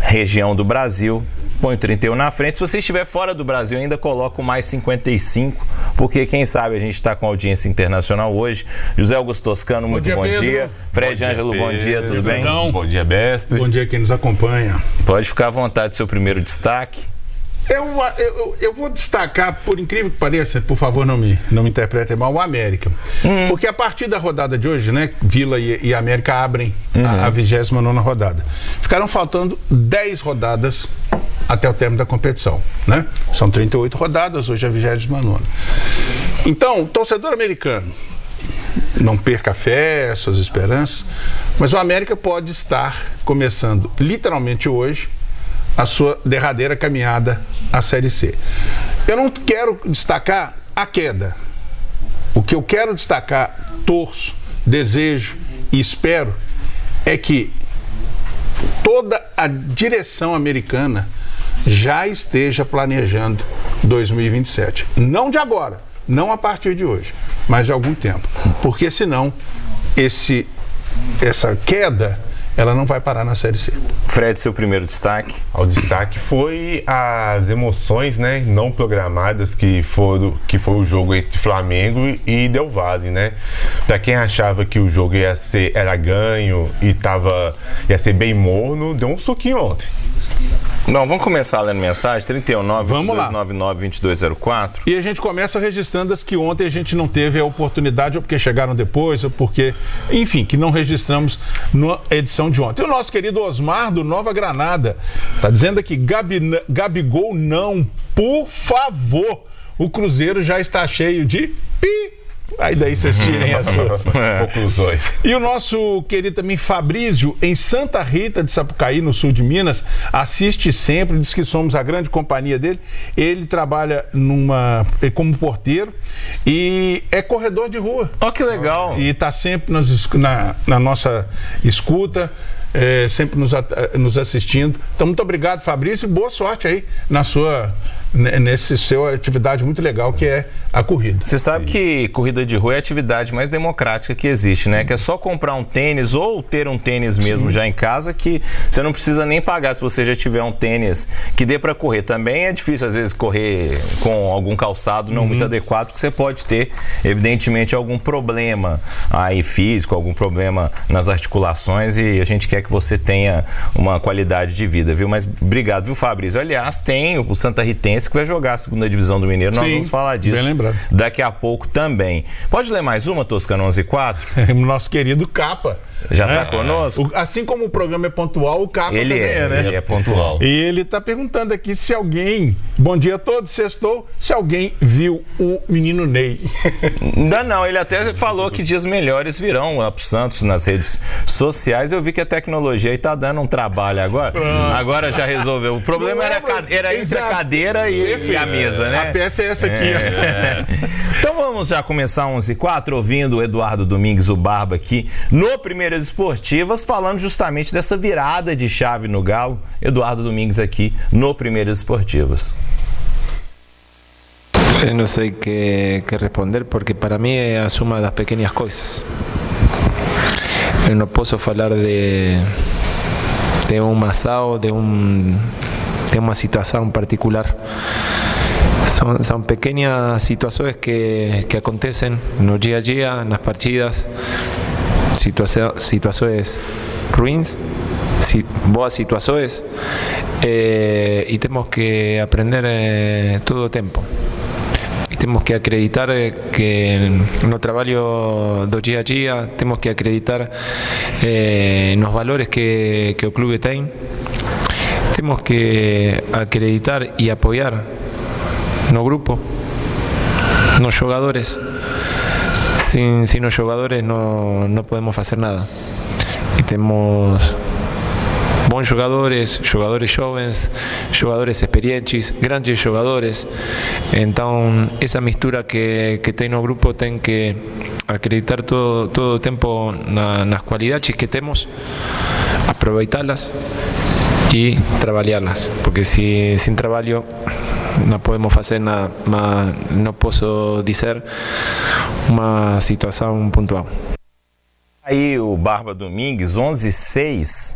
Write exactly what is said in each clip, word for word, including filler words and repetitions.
região do Brasil, põe o trinta e um na frente. Se você estiver fora do Brasil, ainda coloca o mais cinquenta e cinco, porque quem sabe a gente está com audiência internacional hoje. José Augusto Toscano, muito bom dia. Bom dia. Fred Ângelo, bom dia, tudo bem? Bom dia, Bester. Bom dia quem nos acompanha. Pode ficar à vontade, seu primeiro destaque. Eu, eu, eu vou destacar, por incrível que pareça, por favor, não me, não me interpretem mal, o América. Hum. Porque a partir da rodada de hoje, né, Vila e, e América abrem uhum. a vigésima nona rodada. Ficaram faltando dez rodadas até o término da competição, né? São trinta e oito rodadas, hoje é a vigésima nona. Então, torcedor americano, não perca a fé, suas esperanças, mas o América pode estar começando literalmente hoje a sua derradeira caminhada à Série C. Eu não quero destacar a queda. O que eu quero destacar, torço, desejo e espero é que toda a direção americana já esteja planejando dois mil e vinte e sete. Não de agora, não a partir de hoje, mas de algum tempo. Porque senão esse, essa queda ela não vai parar na Série C. Fred, seu primeiro destaque? O destaque foi as emoções, né, não programadas que foram, que foi o jogo entre Flamengo e Del Valle, né? Para quem achava que o jogo ia ser, era ganho e tava, ia ser bem morno, deu um suquinho ontem. Não, vamos começar lendo mensagem, trinta e um, nove dois nove nove, dois dois zero quatro. E a gente começa registrando as que ontem a gente não teve a oportunidade, ou porque chegaram depois, ou porque, enfim, que não registramos na edição de ontem. E o nosso querido Osmar, do Nova Granada, está dizendo aqui, Gabi, Gabigol não, por favor, o Cruzeiro já está cheio de pi. Aí daí vocês tirem as suas conclusões. E o nosso querido também Fabrício, em Santa Rita de Sapucaí, no sul de Minas, assiste sempre, diz que somos a grande companhia dele. Ele trabalha numa, como porteiro e é corredor de rua. Ó, oh, que legal! E está sempre nas, na, na nossa escuta. É, sempre nos, nos assistindo. Então, muito obrigado, Fabrício, e boa sorte aí na sua, nesse seu atividade muito legal que é a corrida. Você sabe que corrida de rua é a atividade mais democrática que existe, né? Que é só comprar um tênis ou ter um tênis mesmo Sim. já em casa, que você não precisa nem pagar se você já tiver um tênis que dê para correr. Também é difícil às vezes correr com algum calçado não uhum. muito adequado, porque você pode ter evidentemente algum problema aí físico, algum problema nas articulações, e a gente quer que você tenha uma qualidade de vida, viu? Mas obrigado, viu, Fabrício? Aliás, tem o Santa Ritense que vai jogar a segunda divisão do Mineiro. Nós Sim, vamos falar disso daqui a pouco também. Pode ler mais uma, Toscano onze e quatro? Nosso querido Capa. Já está é, conosco? Assim como o programa é pontual, o Capa ele também é, é, né? Ele é pontual. E ele está perguntando aqui se alguém, bom dia a todos, sextou, se alguém viu o menino Ney. Ainda não, ele até falou que dias melhores virão lá pro Santos nas redes sociais. Eu vi que a tecnologia aí tá dando um trabalho agora. Pronto. Agora já resolveu. O problema era, era entre a cadeira e, e a mesa, né? A peça é essa aqui. É. Então vamos já começar onze e quatro, ouvindo o Eduardo Domingues, o Barba, aqui no Primeiras Esportivas, falando justamente dessa virada de chave no Galo. Eduardo Domingues aqui no Primeiras Esportivas. Eu não sei o que, que responder, porque para mim é a suma das pequenas coisas. Eu não posso falar de, de um asado, de, um, de uma situação particular. São, são pequenas situações que, que acontecem no dia a dia, nas partidas, situa situações ruins, si boas situações, eh, e temos que aprender eh, todo o tempo. E temos que acreditar que no trabalho do dia a dia, temos que acreditar eh, nos valores que, que o clube tem, temos que acreditar e apoiar no grupo, nos jogadores. Sin, sin los jugadores no, no podemos hacer nada. Y tenemos bons jogadores, jogadores jovens, jogadores experientes, grandes jogadores. Então, essa mistura que, que tem no grupo tem que acreditar todo, todo o tempo na, nas qualidades que temos, aproveitá-las e trabalhá-las. Porque se, sem trabalho não podemos fazer nada, mas não posso dizer uma situação pontual. Aí o Barba Domingues, onze e seis,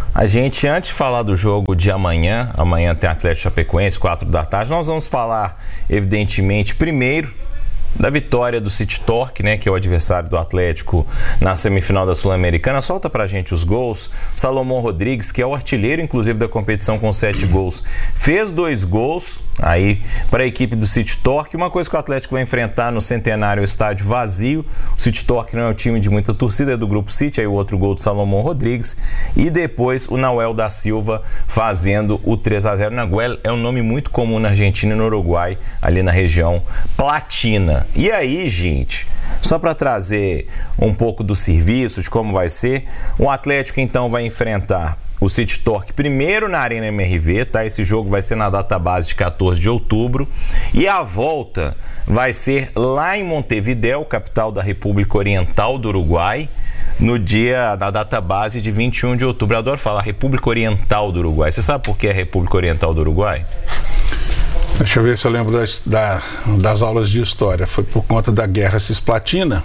A gente, antes de falar do jogo de amanhã, amanhã tem Atlético Chapecoense, quatro da tarde, nós vamos falar, evidentemente, primeiro da vitória do City Torque, né, que é o adversário do Atlético na semifinal da Sul-Americana. Solta pra gente os gols. Salomão Rodrigues, que é o artilheiro, inclusive, da competição com sete gols, fez dois gols aí para a equipe do City Torque. Uma coisa que o Atlético vai enfrentar no Centenário é o estádio vazio. O City Torque não é um time de muita torcida, é do Grupo City, aí o outro gol do Salomão Rodrigues. E depois o Nahuel da Silva fazendo o três a zero. Nahuel é um nome muito comum na Argentina e no Uruguai, ali na região Platina. E aí, gente, só para trazer um pouco do serviço, de como vai ser, o Atlético então vai enfrentar o City Torque primeiro na Arena M R V, tá? Esse jogo vai ser na data base de quatorze de outubro. E a volta vai ser lá em Montevidéu, capital da República Oriental do Uruguai, no dia da data base de vinte e um de outubro. Eu adoro falar República Oriental do Uruguai. Você sabe por que é República Oriental do Uruguai? Deixa eu ver se eu lembro das, da, das aulas de história. Foi por conta da Guerra Cisplatina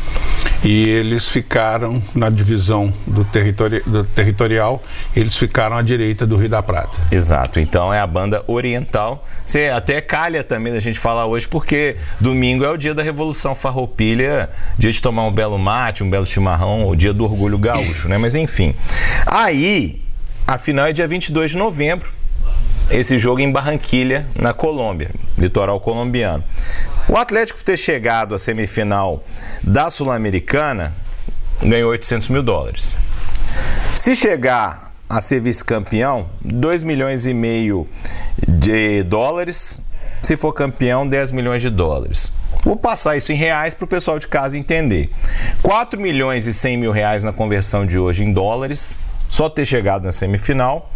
e eles ficaram na divisão do, territori, do territorial, eles ficaram à direita do Rio da Prata. Exato, então é a banda oriental. Você até calha também da gente falar hoje, porque domingo é o dia da Revolução Farroupilha, dia de tomar um belo mate, um belo chimarrão, o dia do orgulho gaúcho, né? Mas enfim, aí a final é dia vinte e dois de novembro. Esse jogo em Barranquilha, na Colômbia, litoral colombiano. O Atlético, por ter chegado à semifinal da Sul-Americana, ganhou oitocentos mil dólares. Se chegar a ser vice-campeão, dois milhões e meio de dólares. Se for campeão, dez milhões de dólares. Vou passar isso em reais para o pessoal de casa entender. quatro milhões e cem mil reais na conversão de hoje em dólares, só ter chegado na semifinal.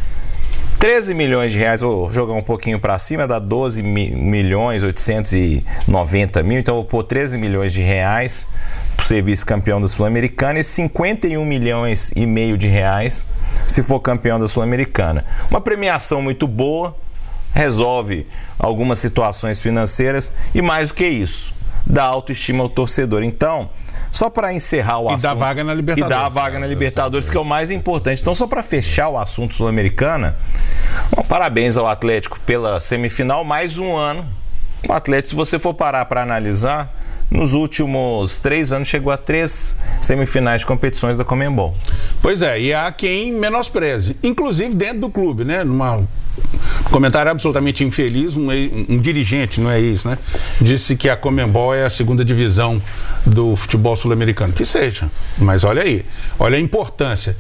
treze milhões de reais, vou jogar um pouquinho para cima, dá doze milhões oitocentos e noventa mil, então vou pôr treze milhões de reais para ser vice-campeão da Sul-Americana e cinquenta e um milhões e meio de reais se for campeão da Sul-Americana. Uma premiação muito boa, resolve algumas situações financeiras e mais do que isso, dá autoestima ao torcedor. Então, só para encerrar o e assunto... E dá vaga na Libertadores. E dá vaga na Libertadores, que é o mais importante. Então, só para fechar o assunto Sul-Americana, bom, parabéns ao Atlético pela semifinal, mais um ano. O Atlético, se você for parar para analisar, nos últimos três anos chegou a três semifinais de competições da Conmebol. Pois é, e há quem menospreze, inclusive dentro do clube, né? Numa comentário absolutamente infeliz, um, um dirigente, não é isso, né? Disse que a Conmebol é a segunda divisão do futebol sul-americano. Que seja, mas olha aí, olha a importância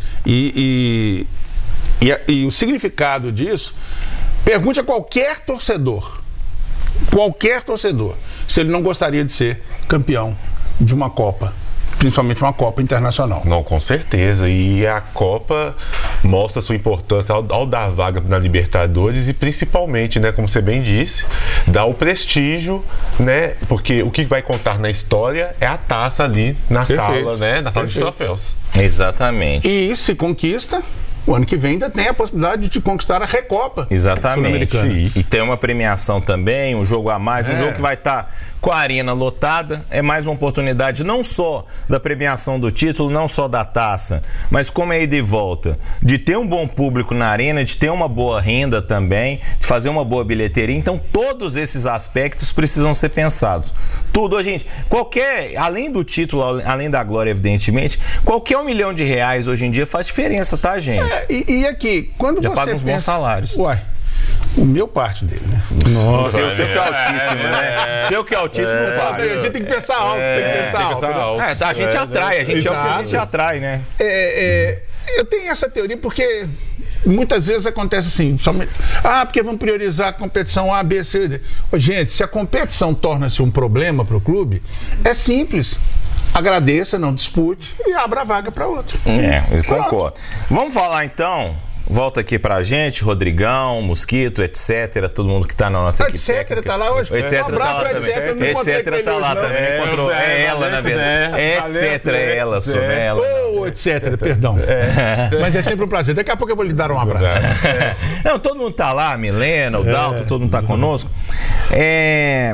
e, e, e, e o significado disso. Pergunte a qualquer torcedor, qualquer torcedor, se ele não gostaria de ser campeão de uma Copa, principalmente uma Copa internacional. Não, com certeza. E a Copa mostra sua importância ao, ao dar vaga na Libertadores e principalmente, né, como você bem disse, dá o prestígio, né? Porque o que vai contar na história é a taça ali na Perfeito. sala, né? Na sala Perfeito. de troféus. Exatamente. E se conquista, o ano que vem ainda tem a possibilidade de conquistar a Recopa. Exatamente. E tem uma premiação também, um jogo a mais, um É. jogo que vai estar com a arena lotada. É mais uma oportunidade não só da premiação do título, não só da taça, mas como é ida e volta, de ter um bom público na arena, de ter uma boa renda também, de fazer uma boa bilheteria. Então todos esses aspectos precisam ser pensados. Tudo, gente, qualquer, além do título, além da glória, evidentemente, qualquer um milhão de reais hoje em dia faz diferença, tá, gente? É, e, e aqui, quando Já você paga uns pensa... bons salários. Uai, o meu parte dele, né? O seu, seu que é altíssimo, né? Seu que é altíssimo, É, vale. a gente tem que pensar alto, tem que pensar tem que alto. pensar né? alto. É, tá, a gente É, atrai, a gente é o que a gente Exato. atrai, né? É, é, eu tenho essa teoria porque muitas vezes acontece assim, somente, ah, porque vamos priorizar a competição A, B, C, D. Ô, gente, se a competição torna-se um problema para o clube, é simples. Agradeça, não dispute e abra a vaga para outro. É, eu concordo. Vamos falar então, volta aqui pra gente, Rodrigão, Mosquito, etcétera, todo mundo que tá na nossa equipe Etc. técnica. tá lá hoje. O etc. Um abraço tá lá pro também. etc. Eu não encontrei etc. com ele tá lá hoje, não. também, não É, encontrou. é, É ela, na valente, verdade. né? Etc. Valente, é ela, sou é. ela. Ô, etc, perdão. Mas é sempre um prazer. Daqui a pouco eu vou lhe dar um abraço. Não, todo mundo tá lá, Milena, o Dalton, todo mundo tá conosco. É...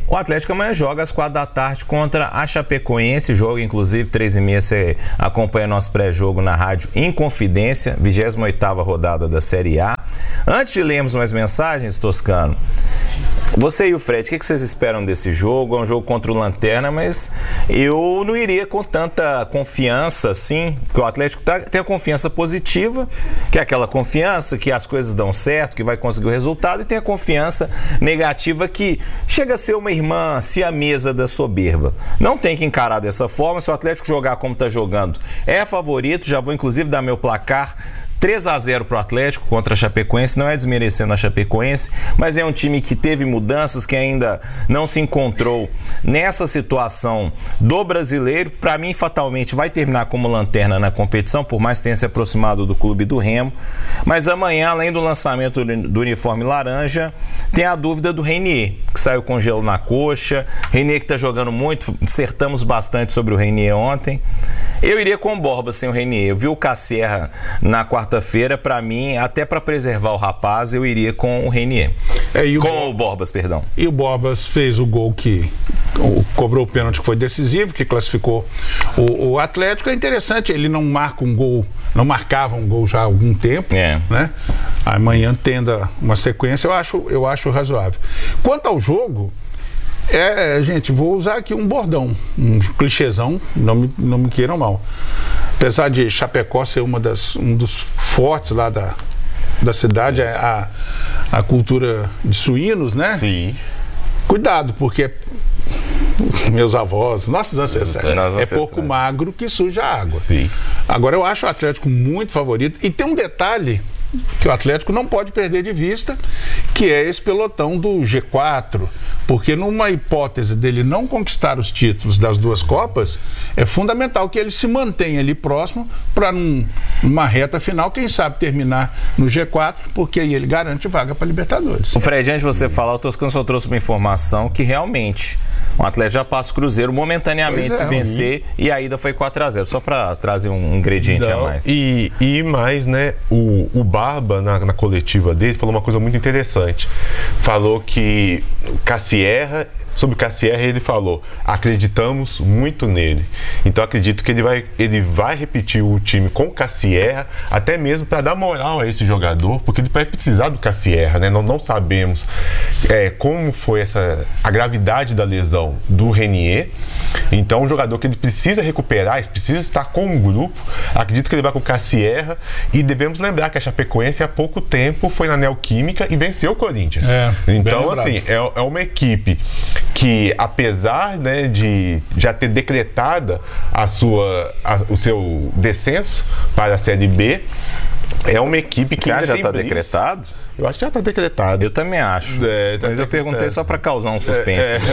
o Atlético amanhã joga às quatro da tarde contra a Chapecoense, jogo inclusive três e meia, você acompanha nosso pré-jogo na rádio Inconfidência, vigésima oitava rodada da Série A. Antes de lermos mais mensagens, Toscano, você e o Fred, o que vocês esperam desse jogo? É um jogo contra o Lanterna, mas eu não iria com tanta confiança assim, porque o Atlético tá, tem a confiança positiva, que é aquela confiança que as coisas dão certo, que vai conseguir o resultado, e tem a confiança negativa que chega a ser uma irmã siamesa da soberba. Não tem que encarar dessa forma. Se o Atlético jogar como está jogando, é favorito. Já vou inclusive dar meu placar: três a zero para o Atlético contra a Chapecoense. Não é desmerecendo a Chapecoense, mas é um time que teve mudanças, que ainda não se encontrou nessa situação do brasileiro. Para mim, fatalmente, vai terminar como lanterna na competição, por mais que tenha se aproximado do clube do Remo. Mas amanhã, além do lançamento do uniforme laranja, tem a dúvida do Reinier, que saiu com gelo na coxa. Reinier que está jogando muito, dissertamos bastante sobre o Reinier ontem. Eu iria com o Borba sem o Reinier. Eu vi o Cassierra na quarta-feira, para mim, até para preservar o rapaz, eu iria com o Reinier. É, e o com Bo... o Borbas, perdão. E o Borbas fez o gol que o, cobrou o pênalti que foi decisivo, que classificou o, o Atlético. É interessante, ele não marca um gol, não marcava um gol já há algum tempo, é. né? Amanhã tenda uma sequência, eu acho, eu acho razoável. Quanto ao jogo, É, gente, vou usar aqui um bordão, um clichêzão, não me, não me queiram mal. Apesar de Chapecó ser uma das, um dos fortes lá da, da cidade, é a, a cultura de suínos, né? Sim. Cuidado, porque meus avós, nossos ancestrais, Nossa, é ancestrais. pouco magro que suja a água. Sim. Agora, eu acho o Atlético muito favorito. E tem um detalhe que o Atlético não pode perder de vista, que é esse pelotão do G quatro, porque numa hipótese dele não conquistar os títulos das duas Copas, é fundamental que ele se mantenha ali próximo para num, numa reta final, quem sabe terminar no G quatro, porque aí ele garante vaga para Libertadores. O Fred, antes de você falar, o Toscano só trouxe uma informação que realmente o Atlético já passa o Cruzeiro momentaneamente é, se vencer, e... e a ida foi quatro a zero, só para trazer um ingrediente não, a mais. E, e mais, né, o, o Barba, na, na coletiva dele, falou uma coisa muito interessante. Falou que Cassierra, sobre Cassierra, ele falou: acreditamos muito nele. Então acredito que ele vai, ele vai repetir o time com Cassierra, até mesmo para dar moral a esse jogador, porque ele vai precisar do Cassierra, né? Não, não sabemos é, como foi essa, a gravidade da lesão do Reinier. Então, um jogador que ele precisa recuperar, ele precisa estar com o grupo. Acredito que ele vai com o Cassierra, e devemos lembrar que a Chapecoense há pouco tempo foi na Neoquímica e venceu o Corinthians. É, então, assim, é, é uma equipe que, apesar, né, de já ter decretada a sua, a, o seu descenso para a Série B, é uma equipe que Você ainda já tem está brilhos. decretado? Eu acho que já está decretado. Eu também acho. É, tá Mas eu perguntei é. só para causar um suspense. É.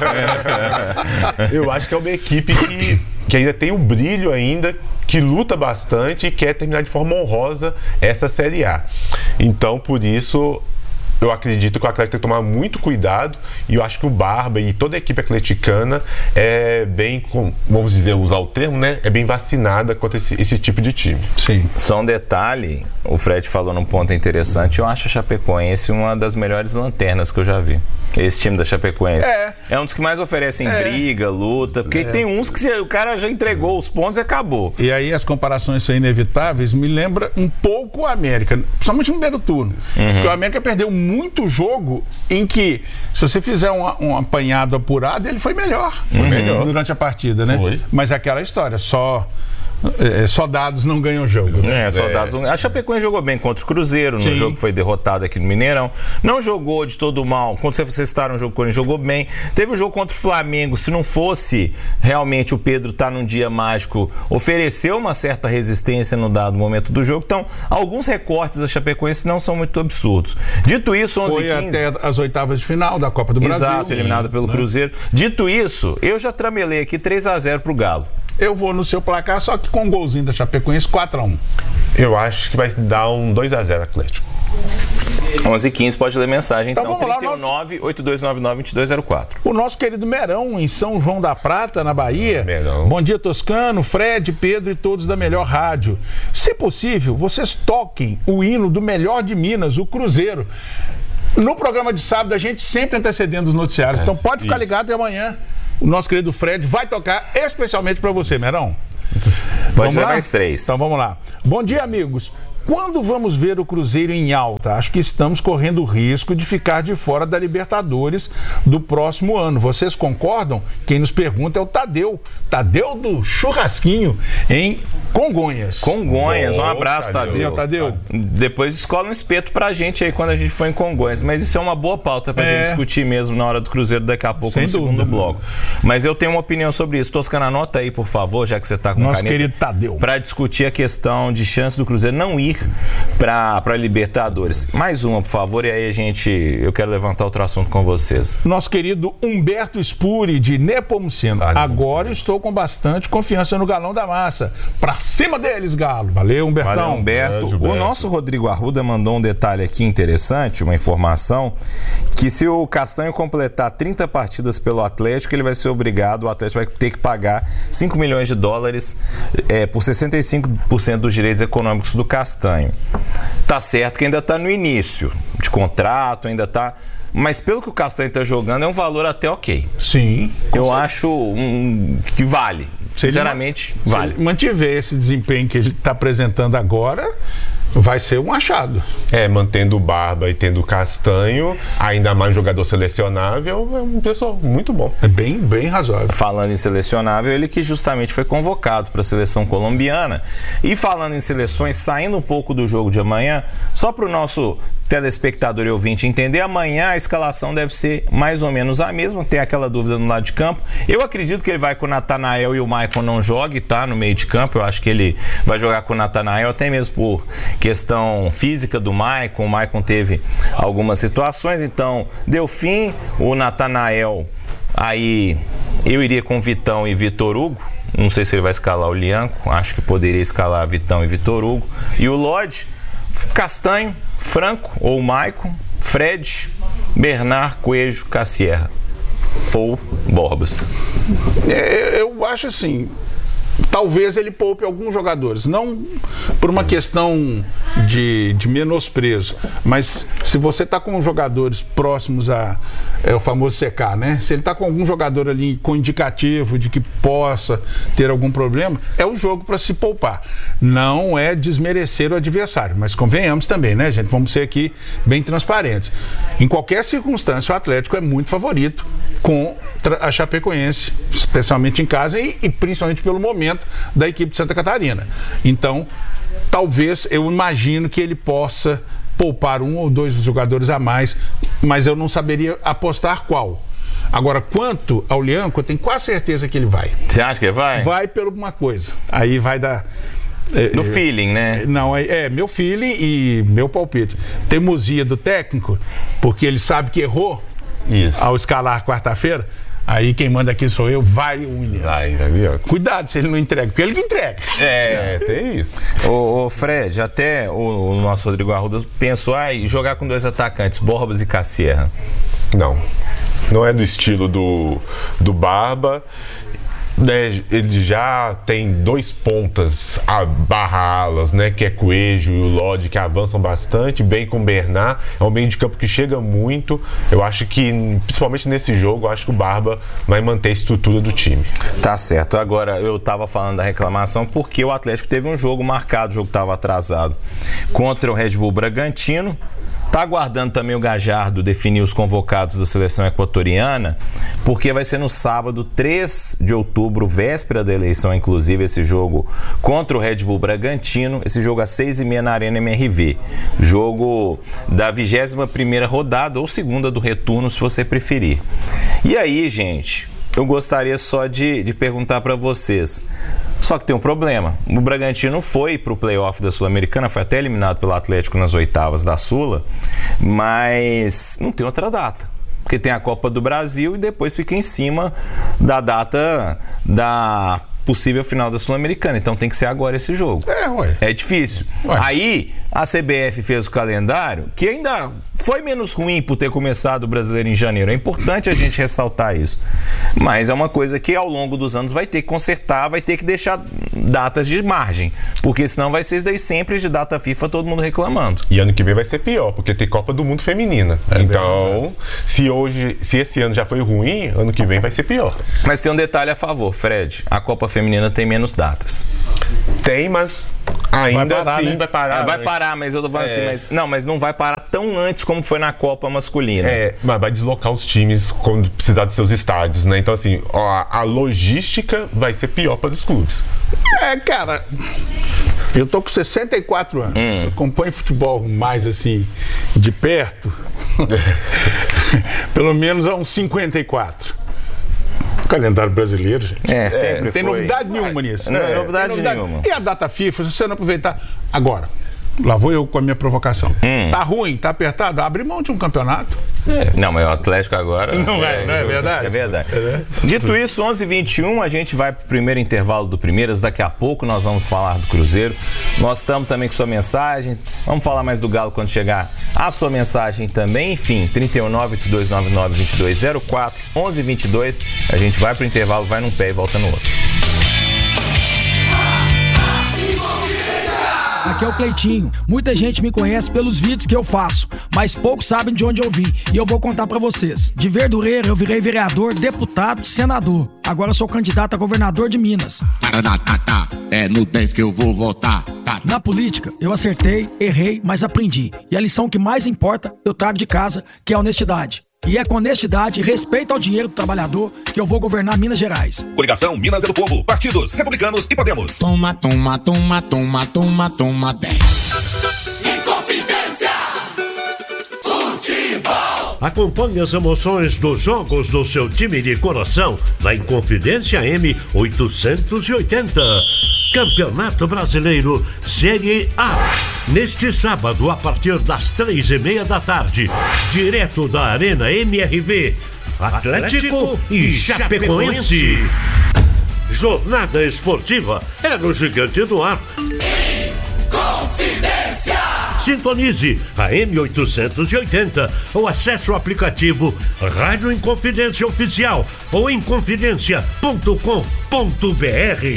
Eu acho que é uma equipe que, que ainda tem o brilho ainda, que luta bastante e quer terminar de forma honrosa essa Série A. Então, por isso, eu acredito que o Atlético tem que tomar muito cuidado, e eu acho que o Barba e toda a equipe atleticana é bem, vamos dizer, usar o termo, né? É bem vacinada contra esse, esse tipo de time. Sim. Só um detalhe, o Fred falou num ponto interessante, eu acho a Chapecoense uma das melhores lanternas que eu já vi. Esse time da Chapecoense. É, é um dos que mais oferecem é. briga, luta, porque é. tem uns que o cara já entregou os pontos e acabou. E aí as comparações são inevitáveis, me lembra um pouco o América, principalmente no primeiro turno. Uhum. Porque o América perdeu muito jogo em que, se você fizer um, um apanhado apurado, ele foi melhor. Foi uhum. melhor durante a partida, né? Foi. Mas aquela história, só... É, só dados não ganham jogo, né? É, só dados não... A Chapecoense jogou bem contra o Cruzeiro, no Sim. jogo que foi derrotado aqui no Mineirão. Não jogou de todo mal. Quando vocês citaram o jogo, quando jogou bem. Teve um jogo contra o Flamengo. Se não fosse realmente o Pedro estar tá num dia mágico, ofereceu uma certa resistência no dado momento do jogo. Então, alguns recortes da Chapecoense não são muito absurdos. Dito isso, onze e quinze... Foi até as oitavas de final da Copa do Brasil. Exato, eliminado pelo né? Cruzeiro. Dito isso, eu já tramelei aqui três a zero pro Galo. Eu vou no seu placar, só que com um golzinho da Chapecoense, quatro a um. Eu acho que vai dar um dois a zero Atlético. onze e quinze, pode ler mensagem, então, então trinta e um, nove, oito dois nove nove, dois dois zero quatro. O nosso querido Merão, em São João da Prata, na Bahia. Merão. Bom dia, Toscano, Fred, Pedro e todos da Melhor Rádio. Se possível, vocês toquem o hino do melhor de Minas, o Cruzeiro. No programa de sábado, a gente sempre antecedendo os noticiários. Então pode ficar Isso. ligado e amanhã o nosso querido Fred vai tocar especialmente para você, Merão. Pode ser mais três. Então vamos lá. Bom dia, amigos. Quando vamos ver o Cruzeiro em alta? Acho que estamos correndo o risco de ficar de fora da Libertadores do próximo ano. Vocês concordam? Quem nos pergunta é o Tadeu. Tadeu do Churrasquinho, em Congonhas. Congonhas, um Boa, abraço, Tadeu. Tadeu. Depois escola um espeto pra gente aí quando a gente for em Congonhas. Mas isso é uma boa pauta pra É. gente discutir mesmo na hora do Cruzeiro daqui a pouco, Sem no segundo dúvida. bloco. Mas eu tenho uma opinião sobre isso. Toscana, anota aí, por favor, já que você tá com Nosso caneta, querido Tadeu. pra discutir a questão de chance do Cruzeiro não ir pra, pra Libertadores. Mais uma, por favor, e aí a gente... Eu quero levantar outro assunto com vocês. Nosso querido Humberto Spuri, de Nepomuceno. Ah, Agora estou com bastante confiança no Galão da Massa. Pra cima deles, Galo. Valeu, Humbertão. Valeu, Humberto. Grande O Humberto. nosso Rodrigo Arruda mandou um detalhe aqui interessante, uma informação, que se o Castanho completar trinta partidas pelo Atlético, ele vai ser obrigado, o Atlético vai ter que pagar cinco milhões de dólares é, por sessenta e cinco por cento dos direitos econômicos do Castanho. Tá certo que ainda está no início de contrato, ainda está... Mas pelo que o Castanho está jogando, é um valor até ok. Sim. Eu acho um, que vale. Se ele Sinceramente, ma- vale. Se ele mantiver esse desempenho que ele está apresentando agora, vai ser um achado. É, mantendo o Barba e tendo o Castanho, ainda mais um jogador selecionável, é um pessoal muito bom. É bem, bem razoável. Falando em selecionável, ele que justamente foi convocado para a seleção colombiana. E falando em seleções, saindo um pouco do jogo de amanhã, só para o nosso telespectador e ouvinte entender, amanhã a escalação deve ser mais ou menos a mesma, tem aquela dúvida no lado de campo. Eu acredito que ele vai com o Natanael e o Maicon não jogue, tá? No meio de campo, eu acho que ele vai jogar com o Natanael, até mesmo por questão física do Maicon. O Maicon teve algumas situações, então deu fim. O Natanael, aí eu iria com Vitão e Vitor Hugo. Não sei se ele vai escalar o Lianco, acho que poderia escalar Vitão e Vitor Hugo. E o Lodge, Castanho, Franco ou Maicon, Fred, Bernard, Coelho, Cassierra ou Borbas. É, eu acho assim, talvez ele poupe alguns jogadores, não por uma questão de, de menosprezo, mas se você está com jogadores próximos a é o famoso secar, né? Se ele está com algum jogador ali com indicativo de que possa ter algum problema, é o jogo para se poupar. Não é desmerecer o adversário, mas convenhamos também, né, gente? Vamos ser aqui bem transparentes. Em qualquer circunstância, o Atlético é muito favorito contra a Chapecoense, especialmente em casa e, e principalmente pelo momento da equipe de Santa Catarina. Então, talvez, eu imagino que ele possa poupar um ou dois jogadores a mais, mas eu não saberia apostar qual. Agora, quanto ao Lianco, eu tenho quase certeza que ele vai. Você acha que vai? Vai por uma coisa. Aí vai dar... No é, feeling, né? Não, é, é meu feeling e meu palpite. Teimosia do técnico, porque ele sabe que errou Isso. ao escalar quarta-feira. Aí quem manda aqui sou eu, vai o menino. Aí, tá vendo? Cuidado se ele não entrega, porque ele que entrega. É, tem isso. Ô, ô, Fred, até o, o nosso Rodrigo Arruda pensou ah, em jogar com dois atacantes, Borbas e Cassierra. Não. Não é do estilo do, do Barba. Né, ele já tem dois pontas a barra alas, né, que é Coelho e o Lodge, que avançam bastante, bem com o Bernard. É um meio de campo que chega muito. Eu acho que, principalmente nesse jogo, eu acho que o Barba vai manter a estrutura do time. Tá certo. Agora, eu tava falando da reclamação porque o Atlético teve um jogo marcado, o jogo tava atrasado, contra o Red Bull Bragantino. Tá aguardando também o Gajardo definir os convocados da seleção equatoriana, porque vai ser no sábado, três de outubro, véspera da eleição, inclusive, esse jogo contra o Red Bull Bragantino, esse jogo às seis e meia na Arena M R V. Jogo da vigésima primeira rodada, ou segunda do retorno, se você preferir. E aí, gente, eu gostaria só de, de perguntar para vocês. Só que tem um problema. O Bragantino foi para o playoff da Sul-Americana, foi até eliminado pelo Atlético nas oitavas da Sula, mas não tem outra data. Porque tem a Copa do Brasil e depois fica em cima da data da possível final da Sul-Americana. Então tem que ser agora esse jogo. É, ué. É difícil. Ué. Aí a C B F fez o calendário, que ainda foi menos ruim por ter começado o Brasileiro em janeiro. É importante a gente ressaltar isso. Mas é uma coisa que ao longo dos anos vai ter que consertar, vai ter que deixar datas de margem. Porque senão vai ser isso daí sempre de data FIFA, todo mundo reclamando. E ano que vem vai ser pior, porque tem Copa do Mundo Feminina. É então, se hoje, se esse ano já foi ruim, ano que vem vai ser pior. Mas tem um detalhe a favor, Fred. A Copa Feminina tem menos datas. Tem, mas ainda Vai parar, assim né? vai parar. É, vai antes. parar, mas eu tô falando É. assim, mas, não, mas não vai parar tão antes como foi na Copa masculina. É, mas vai deslocar os times quando precisar dos seus estádios, né? Então, assim, ó, a logística vai ser pior para os clubes. É, cara, eu tô com sessenta e quatro anos. Hum. Acompanho futebol mais assim, de perto. Pelo menos há uns cinquenta e quatro. O calendário brasileiro, gente. É, sempre Não tem foi. novidade nenhuma nisso. Não, É, novidade tem nenhuma. E a data FIFA, se você não aproveitar. Agora, lá vou eu com a minha provocação. Hum. Tá ruim, tá apertado? Abre mão de um campeonato. Não, mas o Atlético agora... Não é, não é verdade? É verdade. Dito isso, onze e vinte e um, a gente vai pro primeiro intervalo do Primeiras. Daqui a pouco nós vamos falar do Cruzeiro. Nós estamos também com sua mensagem. Vamos falar mais do Galo quando chegar a sua mensagem também. Enfim, trinta e um, nove oito dois nove nove, dois dois zero quatro, onze e vinte e dois. A gente vai pro intervalo, vai num pé e volta no outro. Aqui é o Cleitinho. Muita gente me conhece pelos vídeos que eu faço, mas poucos sabem de onde eu vim. E eu vou contar pra vocês. De Verdureira eu virei vereador, deputado, senador. Agora eu sou candidato a governador de Minas. Tá, é no dez que eu vou votar. Tá. Na política, eu acertei, errei, mas aprendi. E a lição que mais importa, eu trago de casa, que é a honestidade. E é com honestidade e respeito ao dinheiro do trabalhador que eu vou governar Minas Gerais. Coligação Minas é do Povo. Partidos Republicanos e Podemos. Toma, toma, toma, toma, toma, toma, dez. Inconfidência. Futebol. Acompanhe as emoções dos jogos do seu time de coração na Inconfidência M oitocentos e oitenta. Campeonato Brasileiro Série A. Neste sábado, a partir das três e meia da tarde, direto da Arena M R V, Atlético e Chapecoense. Jornada esportiva é no Gigante do Ar. Confidência. Sintonize a M oitocentos e oitenta ou acesse o aplicativo Rádio Inconfidência Oficial ou inconfidência ponto com ponto br.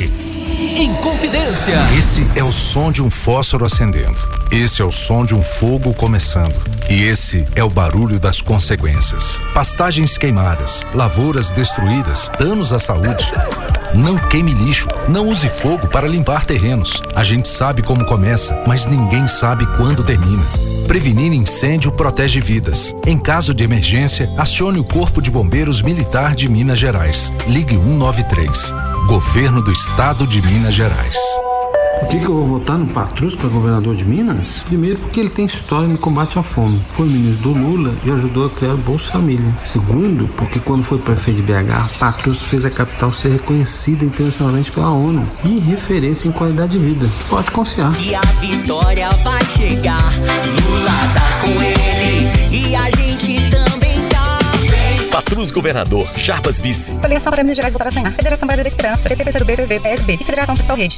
Inconfidência. Esse é o som de um fósforo acendendo. Esse é o som de um fogo começando. E esse é o barulho das consequências. Pastagens queimadas, lavouras destruídas, danos à saúde. Não queime lixo, não use fogo para limpar terrenos. A gente sabe como começa, mas ninguém sabe quando termina. Prevenir incêndio protege vidas. Em caso de emergência, acione o Corpo de Bombeiros Militar de Minas Gerais. Ligue um nove três. Governo do Estado de Minas Gerais. Por que, que eu vou votar no Patrus para governador de Minas? Primeiro, porque ele tem história no combate à fome. Foi ministro do Lula e ajudou a criar o Bolsa Família. Segundo, porque quando foi prefeito de B H, Patrus fez a capital ser reconhecida internacionalmente pela ONU e referência em qualidade de vida. Pode confiar. E a vitória vai chegar. Lula tá com ele e a gente também tá. Patrus Governador, Jarbas Vice. Coligação para Minas Gerais votar sem ar. Federação Brasil da Esperança, P T, P C do B, P V, P S B e Federação Pessoal Rede.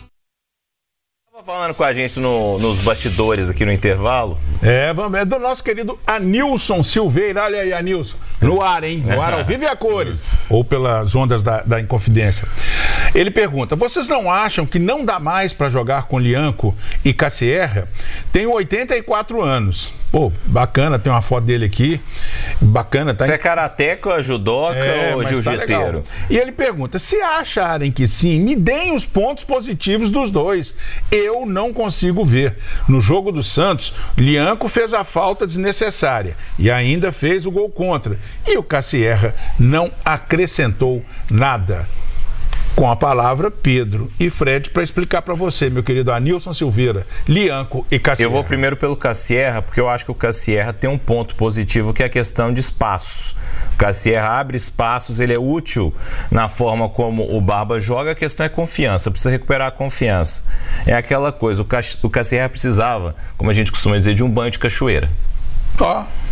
Falando com a gente no, nos bastidores aqui no intervalo. É, vamos, é do nosso querido Anilson Silveira. Olha aí, Anilson. No ar, hein? No ar, ao vivo e a cores. Ou pelas ondas da, da Inconfidência. Ele pergunta: vocês não acham que não dá mais para jogar com Lianco e Cassierra? Tenho oitenta e quatro anos. Pô, bacana, tem uma foto dele aqui. Bacana, tá? Você é karateca, judoca É, ou mas tá jiu-jiteiro? legal. E ele pergunta: se acharem que sim, me deem os pontos positivos dos dois. Eu não consigo ver. No jogo do Santos, Lianco fez a falta desnecessária e ainda fez o gol contra. E o Cassierra não acrescentou nada. Com a palavra, Pedro e Fred para explicar para você, meu querido Anilson Silveira, Lianco e Cassierra. Eu vou primeiro pelo Cassierra, porque eu acho que o Cassierra tem um ponto positivo, que é a questão de espaços. O Cassierra abre espaços, ele é útil na forma como o Barba joga. A questão é confiança, precisa recuperar a confiança. É aquela coisa, o Cassierra precisava, como a gente costuma dizer, de um banho de cachoeira. Ó,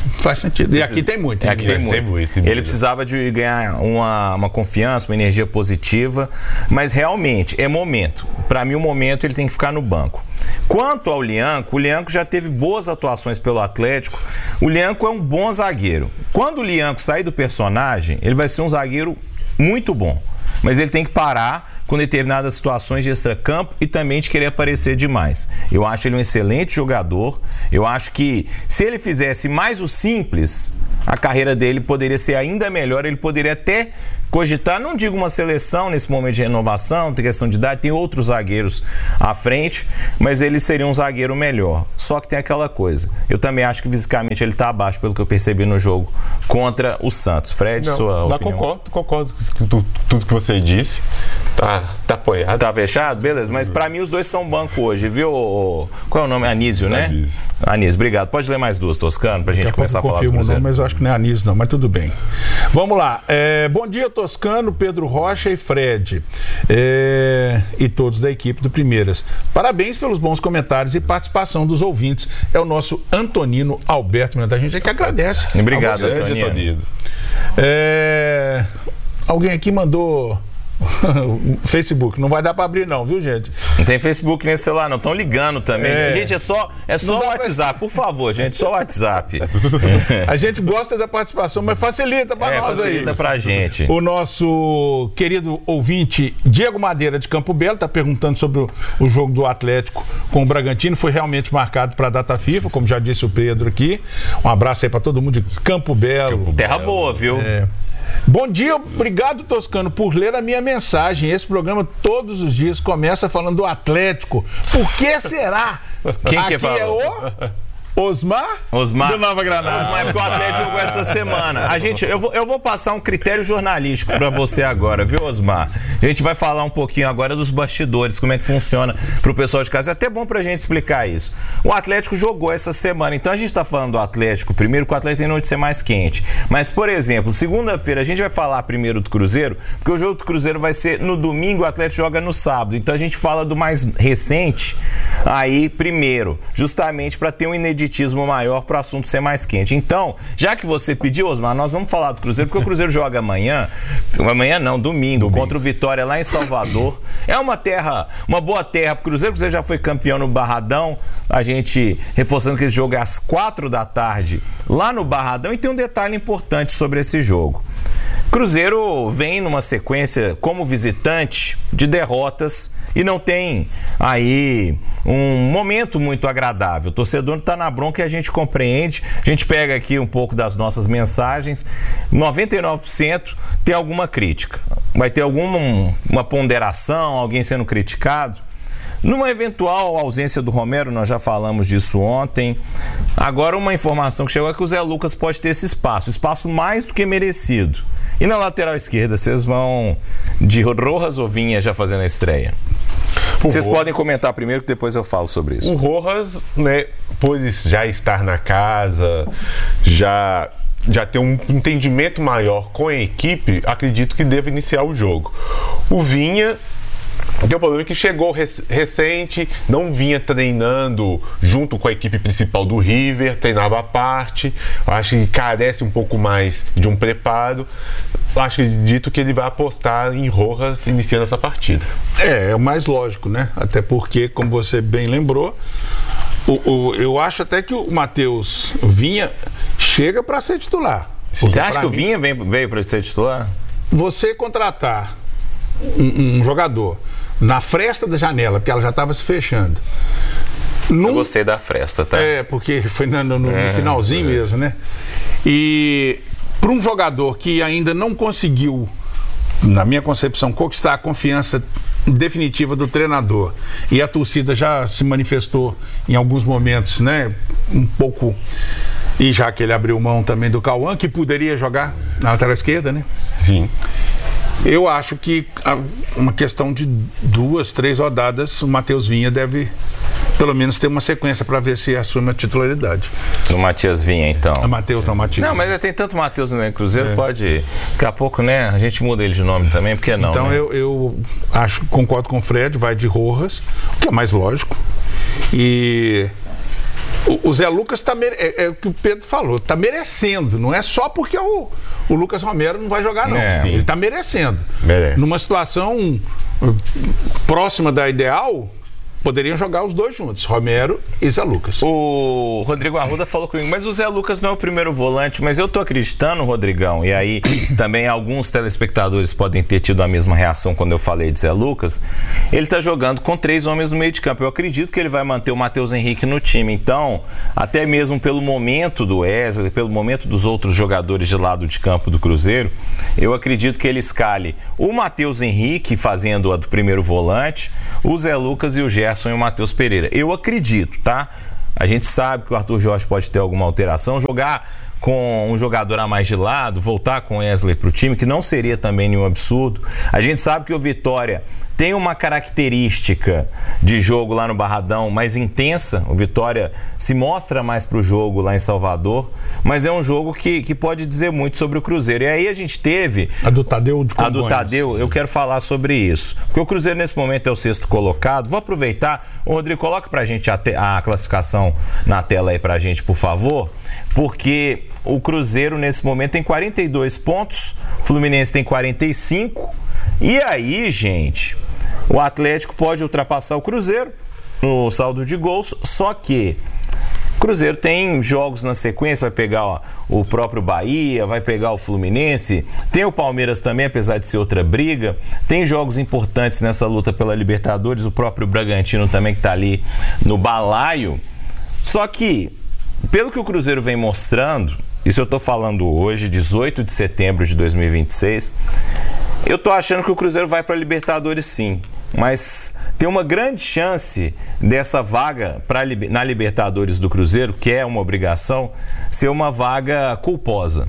Faz sentido. E aqui tem muito. É, aqui tem muito. muito. Ele precisava de ganhar uma, uma confiança, uma energia positiva, mas realmente é momento. Para mim, o momento ele tem que ficar no banco. Quanto ao Lianco, o Lianco já teve boas atuações pelo Atlético. O Lianco é um bom zagueiro. Quando o Lianco sair do personagem, ele vai ser um zagueiro muito bom. Mas ele tem que parar com determinadas situações de extracampo e também de querer aparecer demais. Eu acho ele um excelente jogador. Eu acho que se ele fizesse mais o simples, a carreira dele poderia ser ainda melhor. Ele poderia até cogitar, não digo uma seleção nesse momento de renovação, tem questão de idade, tem outros zagueiros à frente, mas ele seria um zagueiro melhor. Só que tem aquela coisa, eu também acho que fisicamente ele está abaixo, pelo que eu percebi no jogo contra o Santos. Fred, não, sua não, opinião? Concordo, concordo com tudo, tudo que você disse. Tá, tá apoiado. Tá fechado? Beleza, mas pra mim os dois são banco hoje, viu? Qual é o nome? Anísio, né? Anísio. Anísio, obrigado. Pode ler mais duas, Toscano, pra gente começar a falar do Cruzeiro. Não, mas eu acho que não é Anísio não, mas tudo bem. Vamos lá. É, bom dia, Toscano, Pedro Rocha e Fred. É, e todos da equipe do Primeiras. Parabéns pelos bons comentários e participação dos ouvintes. É o nosso Antonino Alberto. A gente é que agradece. Obrigado, você, Antonino. É, alguém aqui mandou... Facebook, não vai dar pra abrir não, viu, gente? Não tem Facebook nesse celular, não. Estão ligando também. É. Gente, é só é só o WhatsApp, pra... por favor, gente, só o WhatsApp. A gente gosta da participação, mas facilita pra é, nós facilita aí. Facilita pra gente. O nosso querido ouvinte Diego Madeira de Campo Belo tá perguntando sobre o, o jogo do Atlético com o Bragantino. Foi realmente marcado pra data FIFA, como já disse o Pedro aqui. Um abraço aí pra todo mundo de Campo Belo. Campo Terra Belo. boa, viu? É. Bom dia, obrigado, Toscano, por ler a minha mensagem. Esse programa todos os dias começa falando do Atlético. Por que será? Quem Aqui que falou? é o... Osmar? Osmar. Do Nova Granada. Osmar é porque o Atlético jogou essa semana. A gente, eu, vou, eu vou passar um critério jornalístico pra você agora, viu, Osmar? A gente vai falar um pouquinho agora dos bastidores, como é que funciona pro pessoal de casa. É até bom pra gente explicar isso. O Atlético jogou essa semana, então a gente tá falando do Atlético primeiro, que o Atlético tem noite de ser mais quente. Mas, por exemplo, segunda-feira a gente vai falar primeiro do Cruzeiro, porque o jogo do Cruzeiro vai ser no domingo, o Atlético joga no sábado. Então a gente fala do mais recente aí primeiro, justamente pra ter um ineditismo maior para o assunto ser mais quente. Então, já que você pediu, Osmar, nós vamos falar do Cruzeiro, porque o Cruzeiro joga amanhã, amanhã não, domingo, domingo. contra o Vitória lá em Salvador. É uma terra, uma boa terra para o Cruzeiro. O Cruzeiro já foi campeão no Barradão, a gente reforçando que esse jogo é às quatro da tarde lá no Barradão, e tem um detalhe importante sobre esse jogo. Cruzeiro vem numa sequência como visitante de derrotas e não tem aí um momento muito agradável. O torcedor está na bronca e a gente compreende. A gente pega aqui um pouco das nossas mensagens. noventa e nove por cento tem alguma crítica. Vai ter alguma uma ponderação, alguém sendo criticado. Numa eventual ausência do Romero, nós já falamos disso ontem. Agora, uma informação que chegou é que o Zé Lucas pode ter esse espaço, espaço mais do que merecido. E na lateral esquerda, vocês vão de Rojas ou Vinha já fazendo a estreia? O vocês Rojas... podem comentar primeiro, que depois eu falo sobre isso. O Rojas, né, por já estar na casa, já... já ter um entendimento maior com a equipe, acredito que deve iniciar o jogo. O Vinha tem um problema que chegou rec- recente, não vinha treinando junto com a equipe principal do River, treinava à parte. Acho que carece um pouco mais de um preparo. Acho que dito que ele vai apostar em Rojas iniciando essa partida. É, é o mais lógico, né? Até porque, como você bem lembrou, o, o, eu acho até que o Matheus Vinha chega para ser titular. Você acha que o Vinha vem, veio para ser titular? Você contratar um, um jogador na fresta da janela, porque ela já estava se fechando. Num... Eu gostei da fresta, tá? É, porque foi no, no, no é, finalzinho é. mesmo, né? E para um jogador que ainda não conseguiu, na minha concepção, conquistar a confiança definitiva do treinador, e a torcida já se manifestou em alguns momentos, né? Um pouco... E já que ele abriu mão também do Cauã, que poderia jogar na lateral esquerda, né? Sim. Eu acho que uma questão de duas, três rodadas, o Matheus Vinha deve pelo menos ter uma sequência para ver se assume a titularidade. O Matias Vinha, então. O Matheus, não, o Matias. Não, mas tem tanto Matheus no Cruzeiro, é. pode... Daqui a pouco, né, a gente muda ele de nome também, porque não, Então né? eu, eu acho, concordo com o Fred, vai de Rojas, o que é mais lógico. E O, o Zé Lucas tá mere... é, é o que o Pedro falou, tá merecendo, não é só porque o, o Lucas Romero não vai jogar, não. É. Ele tá merecendo. Merece. Numa situação próxima da ideal, poderiam jogar os dois juntos, Romero e Zé Lucas. O Rodrigo Arruda falou comigo, mas o Zé Lucas não é o primeiro volante, mas eu tô acreditando, Rodrigão, e aí também alguns telespectadores podem ter tido a mesma reação quando eu falei de Zé Lucas, ele tá jogando com três homens no meio de campo. Eu acredito que ele vai manter o Matheus Henrique no time, então, até mesmo pelo momento do Wesley, pelo momento dos outros jogadores de lado de campo do Cruzeiro, eu acredito que ele escale o Matheus Henrique fazendo a do primeiro volante, o Zé Lucas e o Gerson e o Matheus Pereira. Eu acredito, tá? A gente sabe que o Arthur Jorge pode ter alguma alteração, jogar com um jogador a mais de lado, voltar com o Wesley pro time, que não seria também nenhum absurdo. A gente sabe que o Vitória tem uma característica de jogo lá no Barradão mais intensa. O Vitória se mostra mais pro jogo lá em Salvador, mas é um jogo que, que pode dizer muito sobre o Cruzeiro. E aí a gente teve... A do Tadeu de A do Tadeu, eu quero falar sobre isso. Porque o Cruzeiro nesse momento é o sexto colocado. Vou aproveitar. Ô, Rodrigo, coloca pra gente a, te, a classificação na tela aí pra gente, por favor. Porque o Cruzeiro nesse momento tem quarenta e dois pontos, o Fluminense tem quarenta e cinco. E aí, gente, o Atlético pode ultrapassar o Cruzeiro no saldo de gols, só que o Cruzeiro tem jogos na sequência, vai pegar ó, o próprio Bahia, vai pegar o Fluminense, tem o Palmeiras também, apesar de ser outra briga, tem jogos importantes nessa luta pela Libertadores, o próprio Bragantino também que está ali no balaio. Só que, pelo que o Cruzeiro vem mostrando, isso eu estou falando hoje, dezoito de setembro de dois mil e vinte e seis, eu tô achando que o Cruzeiro vai para a Libertadores sim, mas tem uma grande chance dessa vaga pra, na Libertadores do Cruzeiro, que é uma obrigação, ser uma vaga culposa.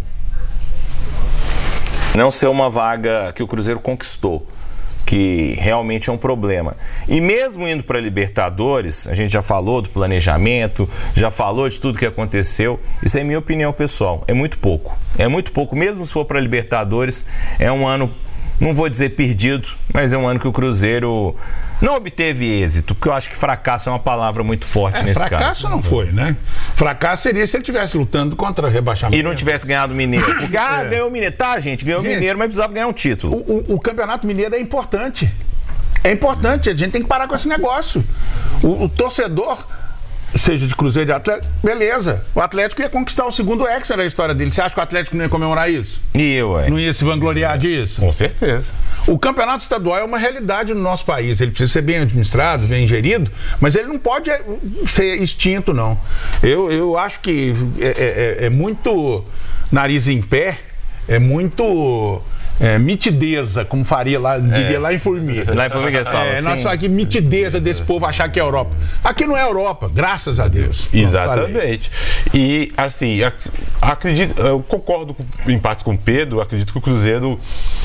Não ser uma vaga que o Cruzeiro conquistou, que realmente é um problema. E mesmo indo para a Libertadores, a gente já falou do planejamento, já falou de tudo que aconteceu, isso é minha opinião pessoal, é muito pouco. É muito pouco, mesmo se for para a Libertadores, é um ano... Não vou dizer perdido, mas é um ano que o Cruzeiro não obteve êxito, porque eu acho que fracasso é uma palavra muito forte é, nesse fracasso caso. Fracasso não foi, né? Fracasso seria se ele estivesse lutando contra rebaixamento. E não tivesse ganhado o Mineiro. Porque, ah, é. ganhou o Mineiro. Tá, gente, ganhou o Mineiro, mas precisava ganhar um título. O, o, o Campeonato Mineiro é importante. É importante, a gente tem que parar com esse negócio. O, o torcedor... seja de Cruzeiro, de Atlético, beleza. O Atlético ia conquistar o segundo Hexa da história dele. Você acha que o Atlético não ia comemorar isso? E eu, ué? Não ia se vangloriar disso? Com certeza. O campeonato estadual é uma realidade no nosso país. Ele precisa ser bem administrado, bem gerido, mas ele não pode ser extinto, não. Eu, eu acho que é, é, é muito nariz em pé, é muito... É, mitideza, como faria lá, diria é. lá em Formiga. Lá em Formiga eles falam é, assim. Nós falamos aqui, mitideza desse povo achar que é Europa. Aqui não é Europa, graças a Deus. Exatamente. E, assim, acredito, eu concordo com, em partes com o Pedro, acredito que o Cruzeiro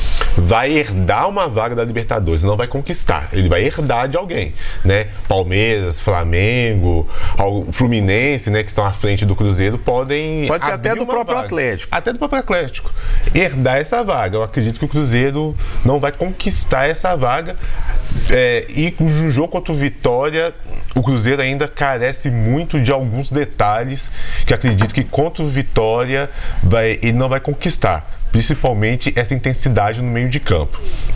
vai herdar uma vaga da Libertadores, não vai conquistar, ele vai herdar de alguém, né? Palmeiras, Flamengo, Fluminense, né, que estão à frente do Cruzeiro, podem... Pode ser até do próprio vaga. Atlético. Até do próprio Atlético. Herdar essa vaga. Eu acredito que o Cruzeiro não vai conquistar essa vaga. É, e no jogo contra o Vitória, o Cruzeiro ainda carece muito de alguns detalhes que acredito que contra o Vitória vai, ele não vai conquistar, principalmente essa intensidade no meio de campo.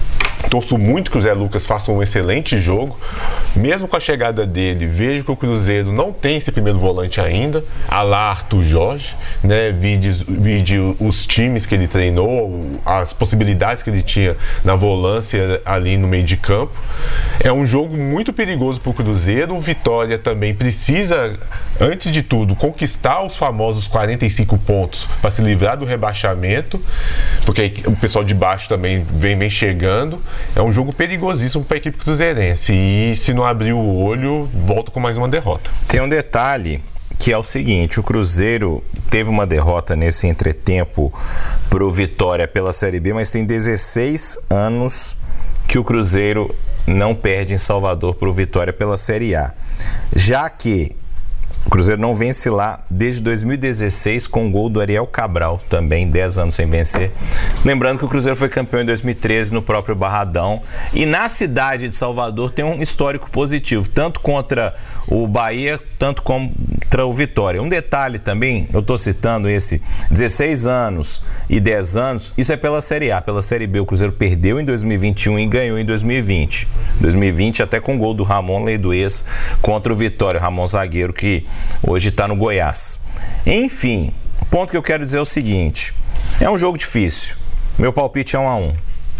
Torço muito que o Zé Lucas faça um excelente jogo. Mesmo com a chegada dele, vejo que o Cruzeiro não tem esse primeiro volante ainda, a lá Arthur Jorge, né? Vide, vide os times que ele treinou, as possibilidades que ele tinha na volância ali no meio de campo. É um jogo muito perigoso para o Cruzeiro. O Vitória também precisa, antes de tudo, conquistar os famosos quarenta e cinco pontos para se livrar do rebaixamento, porque o pessoal de baixo também vem, vem chegando. É um jogo perigosíssimo para a equipe cruzeirense e se não abrir o olho, volta com mais uma derrota. Tem um detalhe que é o seguinte, o Cruzeiro teve uma derrota nesse entretempo pro Vitória pela Série B, mas tem dezesseis anos que o Cruzeiro não perde em Salvador pro Vitória pela Série A. Já que O Cruzeiro não vence lá desde dois mil e dezesseis com o gol do Ariel Cabral, também dez anos sem vencer. Lembrando que o Cruzeiro foi campeão em dois mil e treze no próprio Barradão. E na cidade de Salvador tem um histórico positivo, tanto contra o Bahia, tanto contra o Vitória. Um detalhe também, eu estou citando esse, dezesseis anos e dez anos, isso é pela Série A. Pela Série B o Cruzeiro perdeu em dois mil e vinte e um e ganhou em dois mil e vinte. dois mil e vinte até com o gol do Ramon Leiduez contra o Vitória, o Ramon zagueiro que hoje está no Goiás. Enfim, o ponto que eu quero dizer é o seguinte: é um jogo difícil. Meu palpite é um a um.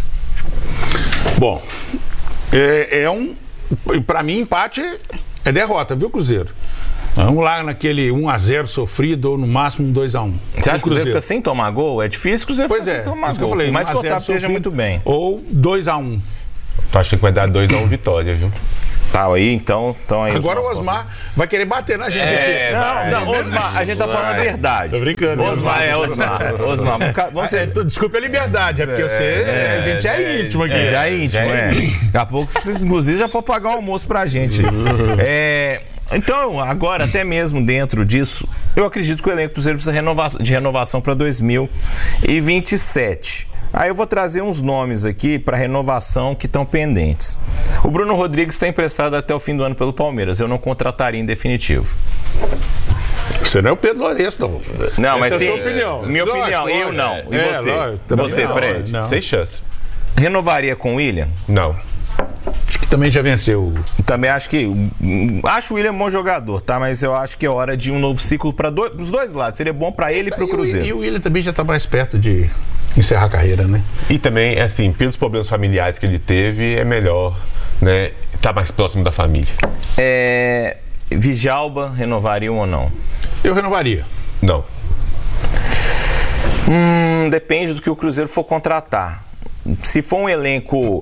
Bom, é, é um. Para mim, empate é derrota, viu, Cruzeiro? Vamos lá naquele um a zero sofrido ou no máximo um dois a um. Você acha que o Cruzeiro fica sem tomar gol? É difícil o Cruzeiro pois ficar é, sem tomar isso gol. Que eu falei, mas o Otávio esteja muito bem. Ou dois a um. Tu acha que vai dar dois a um vitória, viu? Tá aí, então, então aí. Agora o Osmar palmas. Vai querer bater na gente é, aqui. Não, vai, não, é Osmar, a gente tá falando a verdade. Tô brincando. Osmar, é, Osmar. Osmar, vamos ser... Desculpe a liberdade, é porque você, é, a gente é, é íntimo aqui. É, já é íntimo, é. Daqui a pouco, você, inclusive, já pode pagar o almoço pra gente. É... Então, agora, até mesmo dentro disso, eu acredito que o elenco do Cruzeiro precisa renova- de renovação para dois mil e vinte e sete. Aí eu vou trazer uns nomes aqui para renovação que estão pendentes. O Bruno Rodrigues está emprestado até o fim do ano pelo Palmeiras. Eu não contrataria em definitivo. Você não é o Pedro Lourenço, não. Não, Essa mas é a sim. sua opinião. Minha Lógico, opinião, lógico. eu não. E é, você? Lógico, você, não, Fred? Não. Sem chance. Renovaria com o William? Não. Acho que também já venceu. Também acho que... Acho o William um bom jogador, tá? Mas eu acho que é hora de um novo ciclo para do, os dois lados. Seria bom para ele e para o Cruzeiro. E o William também já está mais perto de encerrar a carreira, né? E também, assim, pelos problemas familiares que ele teve, é melhor, né, estar mais próximo da família. É... Vijalba, renovariam ou não? Eu renovaria. Não. Hum, depende do que o Cruzeiro for contratar. Se for um elenco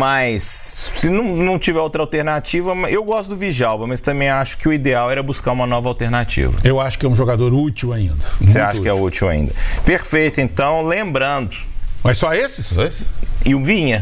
mais... Se não, não tiver outra alternativa, eu gosto do Vijalba, mas também acho que o ideal era buscar uma nova alternativa. Eu acho que é um jogador útil ainda. Você acha útil. que é útil ainda? Perfeito, então, lembrando... Mas só esses? Só esses? E o Vinha.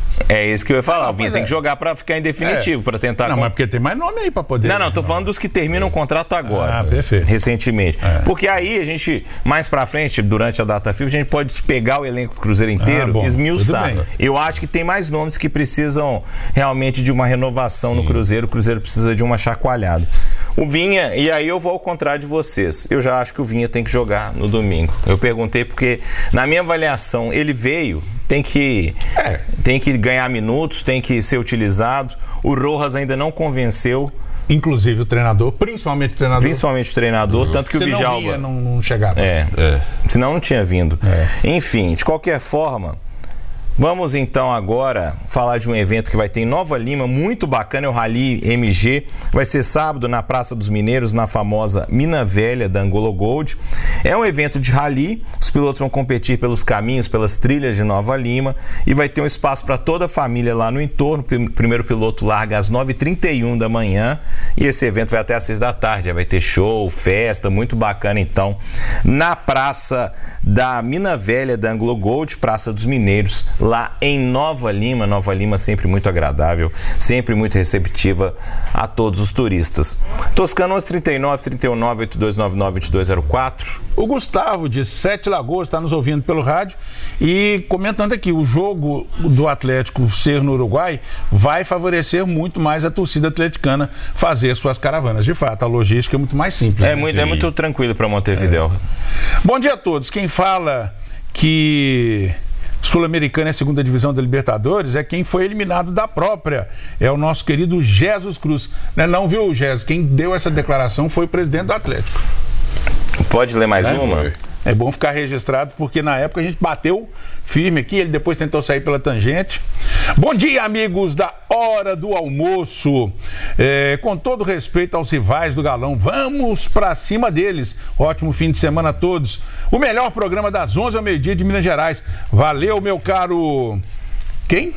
É esse que eu ia falar. Não, o Vinha tem é. que jogar pra ficar em definitivo, é. pra tentar... Não, com... mas porque tem mais nome aí pra poder... Não, não, tô falando dos que terminam o contrato agora. Ah, perfeito. Recentemente. É. Porque aí a gente, mais pra frente, durante a data FIFA, a gente pode pegar o elenco do Cruzeiro inteiro e ah, esmiuçar. Eu acho que tem mais nomes que precisam realmente de uma renovação Sim. no Cruzeiro. O Cruzeiro precisa de uma chacoalhada. O Vinha, e aí eu vou ao contrário de vocês. Eu já acho que o Vinha tem que jogar no domingo. Eu perguntei porque, na minha avaliação, ele veio... Tem que, é. tem que ganhar minutos, tem que ser utilizado. O Rojas ainda não convenceu. Inclusive o treinador, principalmente o treinador. Principalmente o treinador, uhum. tanto que Se o Vijalba... não vinha, não, não chegava. É. é. Senão não tinha vindo. É. Enfim, de qualquer forma... Vamos então agora falar de um evento que vai ter em Nova Lima, muito bacana, é o Rally M G. Vai ser sábado na Praça dos Mineiros, na famosa Mina Velha da Angola Gold. É um evento de rally, os pilotos vão competir pelos caminhos, pelas trilhas de Nova Lima e vai ter um espaço para toda a família lá no entorno. O primeiro piloto larga às nove e trinta e um da manhã e esse evento vai até às seis da tarde. Vai ter show, festa, muito bacana então, na Praça da Mina Velha da Angola Gold, Praça dos Mineiros, lá em Nova Lima. Nova Lima sempre muito agradável, sempre muito receptiva a todos os turistas. Toscano onze trinta e nove, trinta e nove, oito dois nove nove, vinte e dois zero quatro. O Gustavo de Sete Lagoas está nos ouvindo pelo rádio e comentando aqui, o jogo do Atlético ser no Uruguai vai favorecer muito mais a torcida atleticana fazer suas caravanas. De fato, a logística é muito mais simples. É, né? muito, é muito tranquilo para Montevidéu. É. Bom dia a todos. Quem fala que Sul-Americana é a segunda divisão da Libertadores é quem foi eliminado da própria. É o nosso querido Jesus Cruz. Não, é não viu, Jesus? Quem deu essa declaração foi o presidente do Atlético. Pode ler mais é, uma? É bom ficar registrado, porque na época a gente bateu firme aqui, ele depois tentou sair pela tangente. Bom dia, amigos da Hora do Almoço. É, com todo respeito aos rivais do Galão, vamos pra cima deles. Ótimo fim de semana a todos. O melhor programa das onze ao meio-dia de Minas Gerais. Valeu, meu caro... Quem?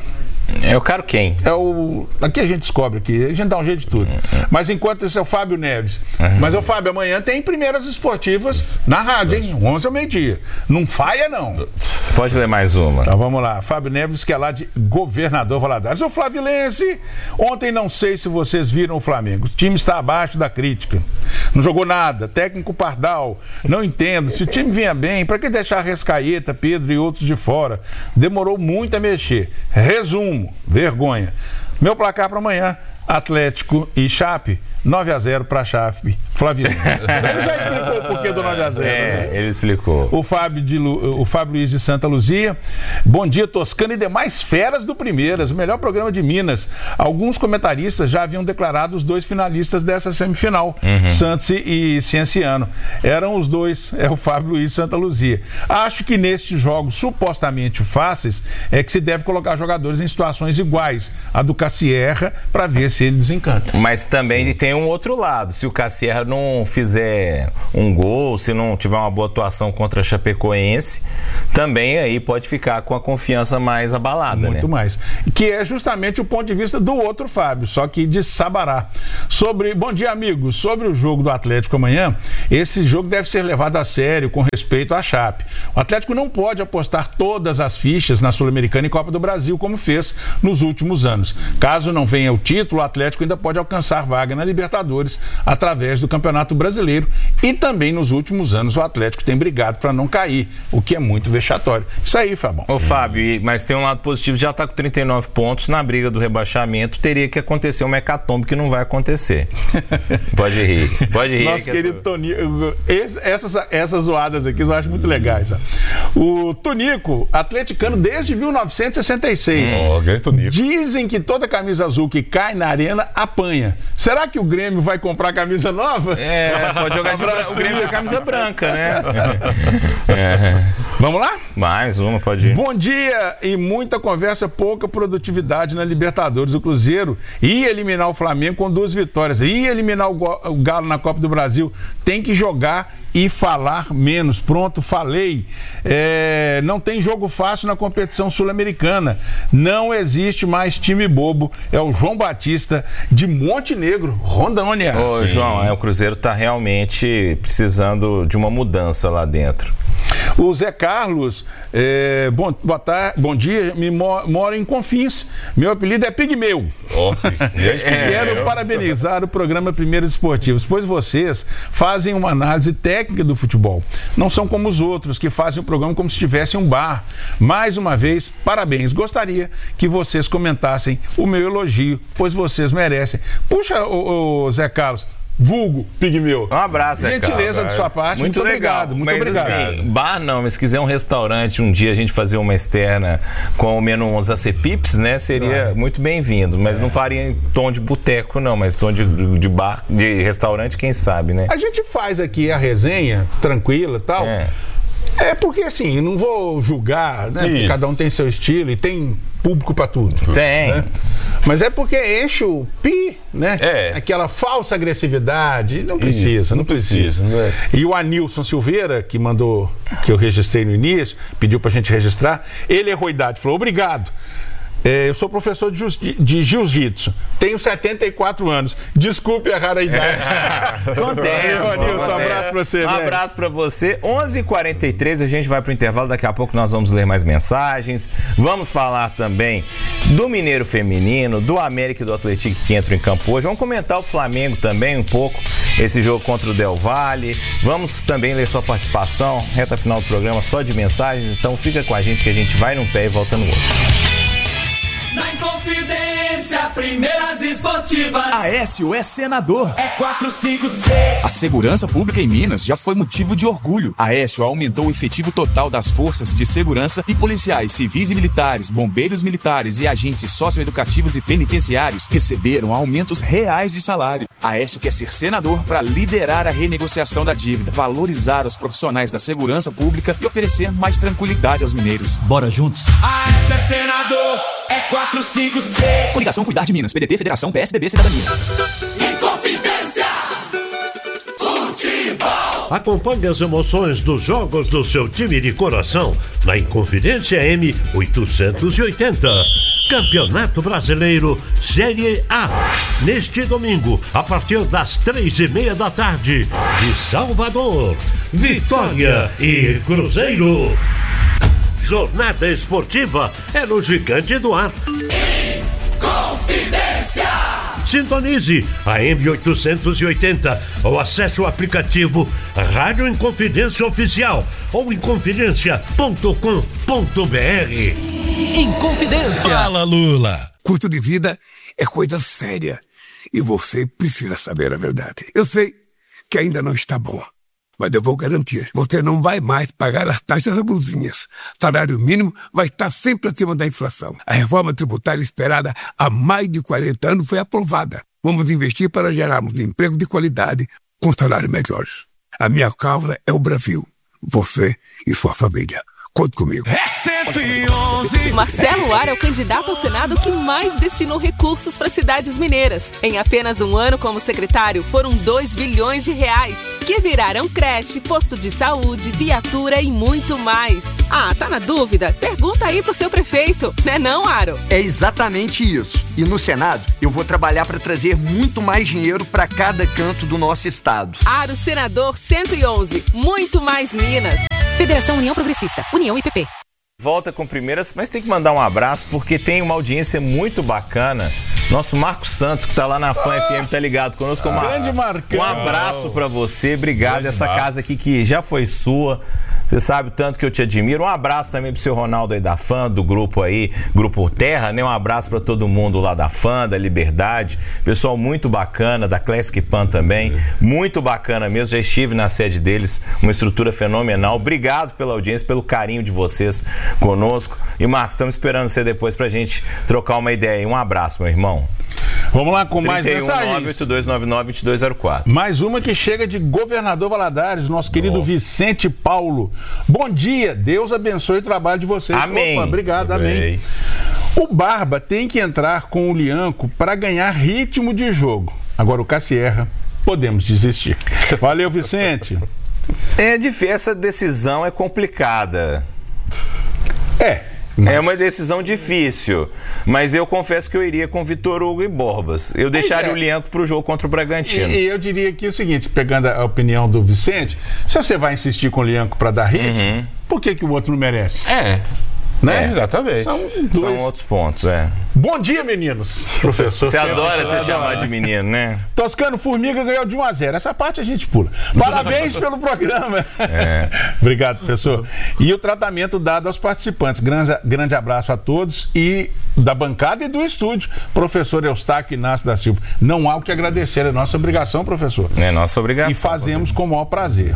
É o Caro quem? É o... Aqui a gente descobre aqui, a gente dá um jeito de tudo. Mas enquanto isso é o Fábio Neves. Uhum. Mas o Fábio, amanhã tem primeiras esportivas na rádio, hein? onze ao meio-dia. Não falha, não. Pode ler mais uma. Então vamos lá. Fábio Neves, que é lá de Governador Valadares. O Flavilense, ontem não sei se vocês viram o Flamengo. O time está abaixo da crítica. Não jogou nada. Técnico Pardal. Não entendo. Se o time vinha bem, para que deixar Arrascaeta, Pedro e outros de fora? Demorou muito a mexer. Resumo. Vergonha. Meu placar para amanhã: Atlético e Chape, nove a zero para Chape. Flaviano. Ele já explicou o porquê do nove a zero. É, né? ele explicou. O Fábio, de Lu... o Fábio Luiz de Santa Luzia. Bom dia, Toscana e demais feras do Primeiras, o melhor programa de Minas. Alguns comentaristas já haviam declarado os dois finalistas dessa semifinal, uhum. Santos e Cienciano. Eram os dois, é o Fábio Luiz de Santa Luzia. Acho que nestes jogos supostamente fáceis é que se deve colocar jogadores em situações iguais a do Cassierra para ver se ele desencanta. Mas também ele tem um outro lado. Se o Cassierra não fizer um gol, se não tiver uma boa atuação contra a Chapecoense, também aí pode ficar com a confiança mais abalada, Muito né? mais. Que é justamente o ponto de vista do outro Fábio, só que de Sabará. Sobre, bom dia, amigos. Sobre o jogo do Atlético amanhã, esse jogo deve ser levado a sério com respeito à Chape. O Atlético não pode apostar todas as fichas na Sul-Americana e Copa do Brasil, como fez nos últimos anos. Caso não venha o título, o Atlético ainda pode alcançar vaga na Libertadores através do Campeonato Brasileiro, e também nos últimos anos o Atlético tem brigado para não cair, o que é muito vexatório. Isso aí, Fabão. Ô Fábio, mas tem um lado positivo, já está com trinta e nove pontos na briga do rebaixamento, teria que acontecer um hecatombe que não vai acontecer. Pode rir, pode rir. Nosso que querido tô... Tonico, essas, essas zoadas aqui eu acho muito legais. Ó. O Tonico, atleticano desde mil novecentos e sessenta e seis. Oh, Dizem que toda camisa azul que cai na arena apanha. Será que o Grêmio vai comprar camisa nova? É, pode jogar de o Grêmio com camisa branca, né? É. Vamos lá? Mais uma, pode ir. Bom dia e muita conversa, pouca produtividade na Libertadores. O Cruzeiro ia eliminar o Flamengo com duas vitórias, ia eliminar o Galo na Copa do Brasil. Tem que jogar e falar menos. Pronto, falei. É, não tem jogo fácil na competição sul-americana. Não existe mais time bobo. É o João Batista de Montenegro, Rondônia. Ô, João, é, o Cruzeiro está realmente precisando de uma mudança lá dentro. O Zé Carlos, é, bom, boa tarde, bom dia, me mo moro em Confins. Meu apelido é Pigmeu. Oh, é, Quero parabenizar o programa Primeiros Esportivos, pois vocês fazem uma análise técnica do futebol. Não são como os outros que fazem o programa como se tivessem um bar. Mais uma vez, parabéns. Gostaria que vocês comentassem o meu elogio, pois vocês merecem. Puxa, ô, ô, Zé Carlos. Vulgo, Pigmeu. Um abraço, é, gentileza de sua parte. Muito, muito legal. Obrigado, muito mas, obrigado. Assim, bar não, mas se quiser um restaurante, um dia a gente fazer uma externa com o menu uns acepips, né? Seria ah. muito bem-vindo. Mas é. não faria em tom de boteco, não, mas tom de, de bar, de restaurante, quem sabe, né? A gente faz aqui a resenha tranquila e tal. É. É porque assim, não vou julgar, né? Porque cada um tem seu estilo e tem público pra tudo. Tem. Né? Mas é porque enche o pi, né? É. Aquela falsa agressividade. Não precisa, Isso, não, não precisa. precisa né? E o Anilson Silveira, que mandou, que eu registrei no início, pediu pra gente registrar, ele errou a idade, falou, obrigado. É, eu sou professor de, de jiu-jitsu, tenho setenta e quatro anos. Desculpe errar a idade. É. Acontece. Valeu, Nilson, um abraço pra você. Um né? abraço pra você. onze e quarenta e três, a gente vai pro intervalo. Daqui a pouco nós vamos ler mais mensagens. Vamos falar também do Mineiro Feminino, do América e do Atlético que entram em campo hoje. Vamos comentar o Flamengo também um pouco, esse jogo contra o Del Valle. Vamos também ler sua participação. Reta final do programa só de mensagens. Então fica com a gente que a gente vai num pé e volta no outro. Na Inconfidência, Primeiras Esportivas. Aécio é senador. É quatro cinco seis. A segurança pública em Minas já foi motivo de orgulho. Aécio aumentou o efetivo total das forças de segurança e policiais civis e militares, bombeiros militares e agentes socioeducativos e penitenciários receberam aumentos reais de salário. Aécio quer ser senador para liderar a renegociação da dívida, valorizar os profissionais da segurança pública e oferecer mais tranquilidade aos mineiros. Bora juntos? Aécio é senador. É quatro cinco seis. Coligação Cuidar de Minas, P D T, Federação, P S D B, Cidadania. Inconfidência. Futebol. Acompanhe as emoções dos jogos do seu time de coração na Inconfidência M oitocentos e oitenta. Campeonato Brasileiro Série A. Neste domingo, a partir das três e meia da tarde, de Salvador, Vitória e Cruzeiro. Jornada esportiva é no Gigante do Ar. Confidência! Sintonize a M oitocentos e oitenta ou acesse o aplicativo Rádio Inconfidência Oficial ou inconfidência ponto com ponto br. Inconfidência. Fala, Lula. Custo de vida é coisa séria e você precisa saber a verdade. Eu sei que ainda não está bom, mas eu vou garantir, você não vai mais pagar as taxas abusinhas. Salário mínimo vai estar sempre acima da inflação. A reforma tributária esperada há mais de quarenta anos foi aprovada. Vamos investir para gerarmos emprego de qualidade com salários melhores. A minha causa é o Brasil, você e sua família. Conte comigo. É cento e onze. Marcelo Ar é o candidato ao Senado que mais destinou recursos para cidades mineiras. Em apenas um ano como secretário, foram dois bilhões de reais, que viraram creche, posto de saúde, viatura e muito mais. Ah, tá na dúvida? Pergunta aí pro seu prefeito, né não, Aro? É exatamente isso. E no Senado, eu vou trabalhar para trazer muito mais dinheiro para cada canto do nosso estado. Aro Senador cento e onze. Muito mais Minas. Federação União Progressista. União I P P. Volta com primeiras, mas tem que mandar um abraço porque tem uma audiência muito bacana. Nosso Marcos Santos, que tá lá na Fã F M, tá ligado conosco. Ah, grande Marcão. Um abraço pra você, obrigado. Grande Essa Marcos. Casa aqui que já foi sua. Você sabe o tanto que eu te admiro. Um abraço também pro seu Ronaldo aí da Fã, do grupo aí, Grupo Terra, né? Um abraço pra todo mundo lá da Fã, da Liberdade. Pessoal muito bacana, da Classic Pan também. Muito bacana mesmo, já estive na sede deles, uma estrutura fenomenal. Obrigado pela audiência, pelo carinho de vocês conosco. E Marcos, estamos esperando você depois pra gente trocar uma ideia. Um abraço, meu irmão. Vamos lá com mais mensagens. nove oito dois nove nove dois dois zero quatro. Mais uma que chega de Governador Valadares, nosso querido oh. Vicente Paulo. Bom dia, Deus abençoe o trabalho de vocês. Amém. Opa, obrigado, amém. amém. O Barba tem que entrar com o Lianco para ganhar ritmo de jogo. Agora o Cassierra, podemos desistir. Valeu, Vicente. É difícil, essa decisão é complicada. É. Mas... É uma decisão difícil, mas eu confesso que eu iria com Vitor Hugo e Borbas. Eu deixaria é. o Lianco para o jogo contra o Bragantino. E, e eu diria aqui o seguinte, pegando a opinião do Vicente, se você vai insistir com o Lianco para dar ritmo, uhum. por que, que o outro não merece? É. Né? É, exatamente. São, dois... São outros pontos, é. Bom dia, meninos. Professor. Você adora ser chamado de menino, né? Toscano Formiga ganhou de um a zero. Essa parte a gente pula. Parabéns pelo programa. É. Obrigado, professor. E o tratamento dado aos participantes. Grande, grande abraço a todos e da bancada e do estúdio. Professor Eustáquio Inácio da Silva. Não há o que agradecer. É nossa obrigação, professor. É nossa obrigação. E fazemos com o maior prazer.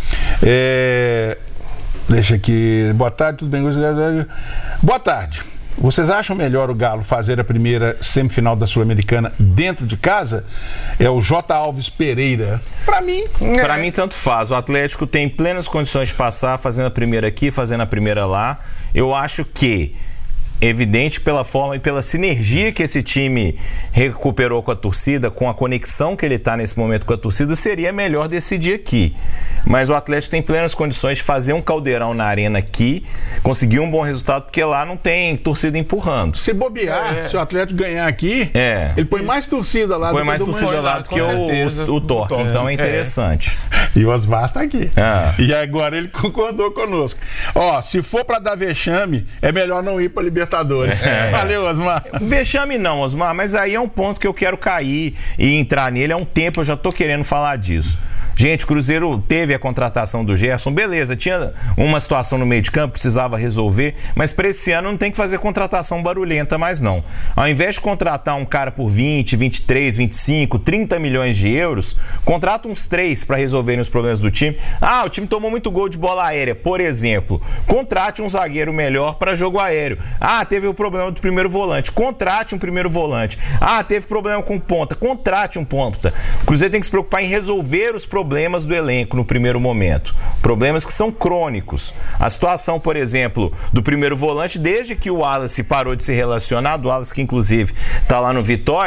É... Deixa aqui. Boa tarde, tudo bem? Boa tarde. Vocês acham melhor o Galo fazer a primeira semifinal da Sul-Americana dentro de casa? É o J. Alves Pereira. Pra mim. É. Pra mim, tanto faz. O Atlético tem plenas condições de passar, fazendo a primeira aqui, fazendo a primeira lá. Eu acho que, evidente pela forma e pela sinergia que esse time recuperou com a torcida, com a conexão que ele está nesse momento com a torcida, seria melhor decidir aqui. Mas o Atlético tem plenas condições de fazer um caldeirão na arena aqui, conseguir um bom resultado, porque lá não tem torcida empurrando. Se bobear, é. se o Atlético ganhar aqui, é. ele põe mais torcida lá põe do mais que torcida lá do que o, o, o Torque. Então é interessante. É. E o Osmar tá aqui. Ah. E agora ele concordou conosco. Ó, se for para dar vexame, é melhor não ir para Libertadores. É. Valeu, Osmar. Vexame não, Osmar, mas aí é um ponto que eu quero cair e entrar nele. Há um tempo eu já tô querendo falar disso. Gente, o Cruzeiro teve a contratação do Gerson, beleza, tinha uma situação no meio de campo, precisava resolver, mas para esse ano não tem que fazer contratação barulhenta mais não. Ao invés de contratar um cara por vinte, vinte e três, vinte e cinco, trinta milhões de euros, contrata uns três para resolverem os problemas do time. Ah, o time tomou muito gol de bola aérea, por exemplo. Contrate um zagueiro melhor para jogo aéreo. Ah, teve o problema do primeiro volante. Contrate um primeiro volante. Ah, teve problema com ponta. Contrate um ponta. O Cruzeiro tem que se preocupar em resolver os problemas problemas do elenco no primeiro momento. Problemas que são crônicos. A situação, por exemplo, do primeiro volante, desde que o Wallace parou de ser relacionado, o Wallace que inclusive está lá no Vitória, o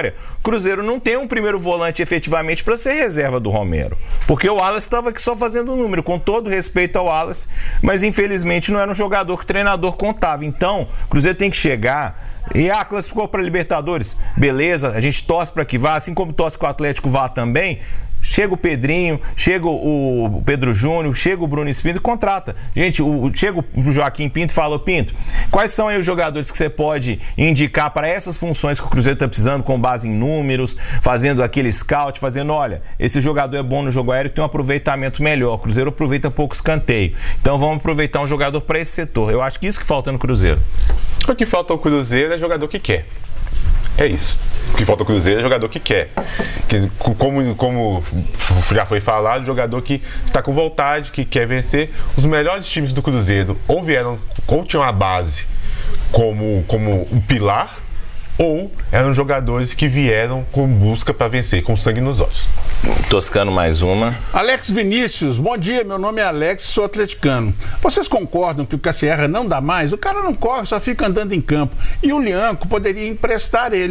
Cruzeiro não tem um primeiro volante efetivamente para ser reserva do Romero. Porque o Wallace estava aqui só fazendo número, com todo respeito ao Wallace, mas infelizmente não era um jogador que o treinador contava. Então, o Cruzeiro tem que chegar. E ah, classificou para Libertadores. Beleza, a gente torce para que vá, assim como torce que o Atlético vá também. Chega o Pedrinho, chega o Pedro Júnior, chega o Bruno Espínito e contrata. Gente, o, chega o Joaquim Pinto e fala: Pinto, quais são aí os jogadores que você pode indicar para essas funções que o Cruzeiro está precisando, com base em números, fazendo aquele scout, fazendo, olha, esse jogador é bom no jogo aéreo, tem um aproveitamento melhor. O Cruzeiro aproveita pouco escanteio. Então vamos aproveitar um jogador para esse setor. Eu acho que isso que falta no Cruzeiro. O que falta ao Cruzeiro é jogador que quer. É isso. O que falta ao Cruzeiro é jogador que quer. Que, como, como já foi falado, jogador que está com vontade, que quer vencer. Os melhores times do Cruzeiro ou vieram, ou tinham a base como, como um pilar, ou eram jogadores que vieram com busca para vencer, com sangue nos olhos. Toscano, mais uma. Alex Vinícius, bom dia, meu nome é Alex, sou atleticano. Vocês concordam que o Cassierra não dá mais? O cara não corre, só fica andando em campo. E o Lianco poderia emprestar ele.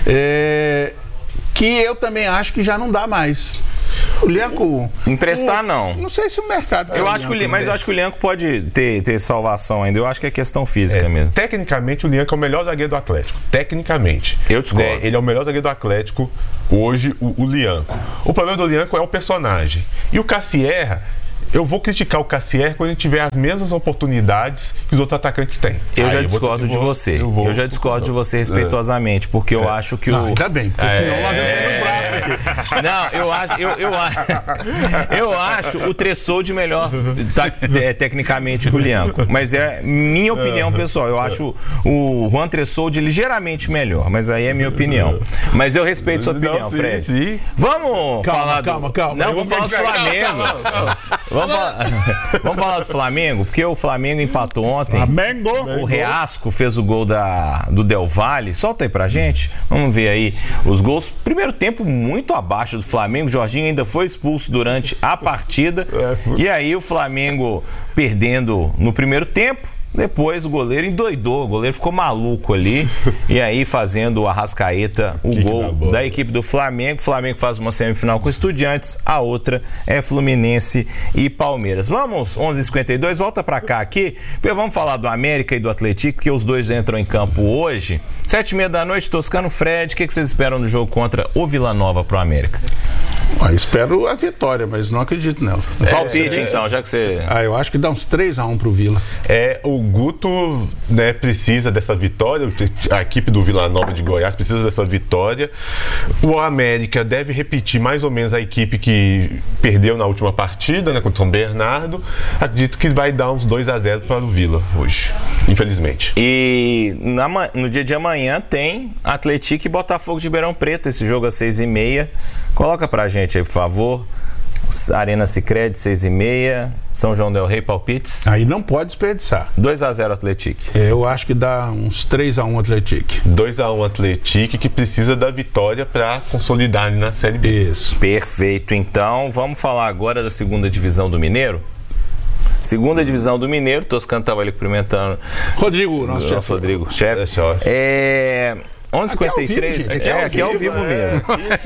É... Que eu também acho que já não dá mais. O Lianco... Emprestar, não. Não sei se o mercado... Eu acho que o, mas eu acho que o Lianco pode ter, ter salvação ainda. Eu acho que é questão física é, mesmo. Tecnicamente, o Lianco é o melhor zagueiro do Atlético. Tecnicamente. Eu discordo. Né? Ele é o melhor zagueiro do Atlético hoje, o, o Lianco. O problema do Lianco é o personagem. E o Cassierra... Eu vou criticar o Cassierra quando ele tiver as mesmas oportunidades que os outros atacantes têm. Eu Aí já eu discordo vou, de você. Eu, vou, eu já discordo de você respeitosamente, porque é. eu acho que o... Não, ainda bem, porque é. senão nós vamos no braço aqui. Não, eu acho, eu, eu, eu acho o Tressoldi melhor tá, é, tecnicamente que o Lianco. Mas é minha opinião pessoal. Eu acho o Juan Tressoldi ligeiramente melhor, mas aí é minha opinião. Mas eu respeito sua opinião, Não, sim, Fred. Sim. Vamos calma, falar do... Calma, calma. Não, vamos falar do Flamengo. Calma, calma, calma. Vamos falar, vamos falar do Flamengo, porque o Flamengo empatou ontem. Flamengo! O Reasco fez o gol da, do Del Valle. Solta aí pra gente. Vamos ver aí os gols. Primeiro tempo muito abaixo do Flamengo. O Jorginho ainda foi expulso durante a partida. E aí o Flamengo perdendo no primeiro tempo. Depois o goleiro endoidou, o goleiro ficou maluco ali. E aí fazendo o Arrascaeta, o que gol que da equipe do Flamengo. O Flamengo faz uma semifinal com Estudiantes, a outra é Fluminense e Palmeiras. Vamos, onze e cinquenta e dois, volta pra cá aqui. Vamos falar do América e do Atlético, porque os dois entram em campo hoje. Sete e meia da noite, Toscano, Fred, o que, que vocês esperam no jogo contra o Vila Nova pro América? Ah, espero a vitória, mas não acredito nela. É, Palpite, é, então, já que você... Ah, eu acho que dá uns três a um pro Vila. É, o Guto, né, precisa dessa vitória, a equipe do Vila Nova de Goiás precisa dessa vitória. O América deve repetir mais ou menos a equipe que perdeu na última partida, né, contra o São Bernardo. Acredito que vai dar uns dois a zero para o Vila hoje, infelizmente. E na, no dia de amanhã tem Atlético e Botafogo de Ribeirão Preto, esse jogo às seis e meia. Coloca pra gente aí, por favor. Arena Sicredi, seis e meia. São João del Rei, palpites. Aí não pode desperdiçar. dois a zero Atlético. Eu acho que dá uns três a um Atlético. dois a um Atlético, que precisa da vitória para consolidar na Série B. Isso. Perfeito. Então, vamos falar agora da segunda divisão do Mineiro? Segunda divisão do Mineiro. Toscano estava ali cumprimentando. Rodrigo, nosso chefe. Rodrigo, chefe. É... onze e cinquenta e três, aqui é, aqui é ao vivo mesmo.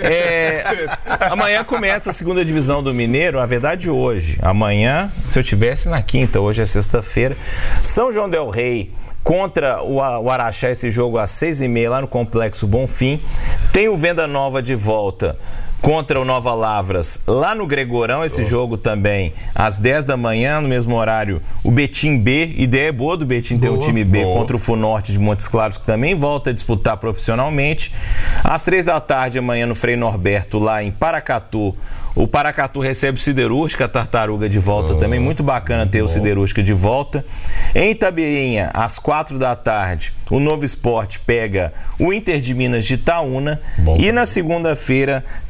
É, amanhã começa a segunda divisão do Mineiro, a verdade hoje. Amanhã, se eu tivesse na quinta, hoje é sexta-feira. São João del Rei contra o Araxá, esse jogo às seis e meia lá no Complexo Bonfim. Tem o Venda Nova de volta contra o Nova Lavras lá no Gregorão, esse oh. jogo também às dez da manhã, no mesmo horário, o Betim B, ideia boa do Betim ter um time B boa. contra o Funorte de Montes Claros, que também volta a disputar profissionalmente. Às três da tarde amanhã no Frei Norberto, lá em Paracatu, o Paracatu recebe o Siderúrgica, a Tartaruga de volta oh. também, muito bacana ter oh. o Siderúrgica de volta. Em Itabeirinha, às quatro da tarde, o Novo Esporte pega o Inter de Minas de Itaúna. Bom. E na segunda-feira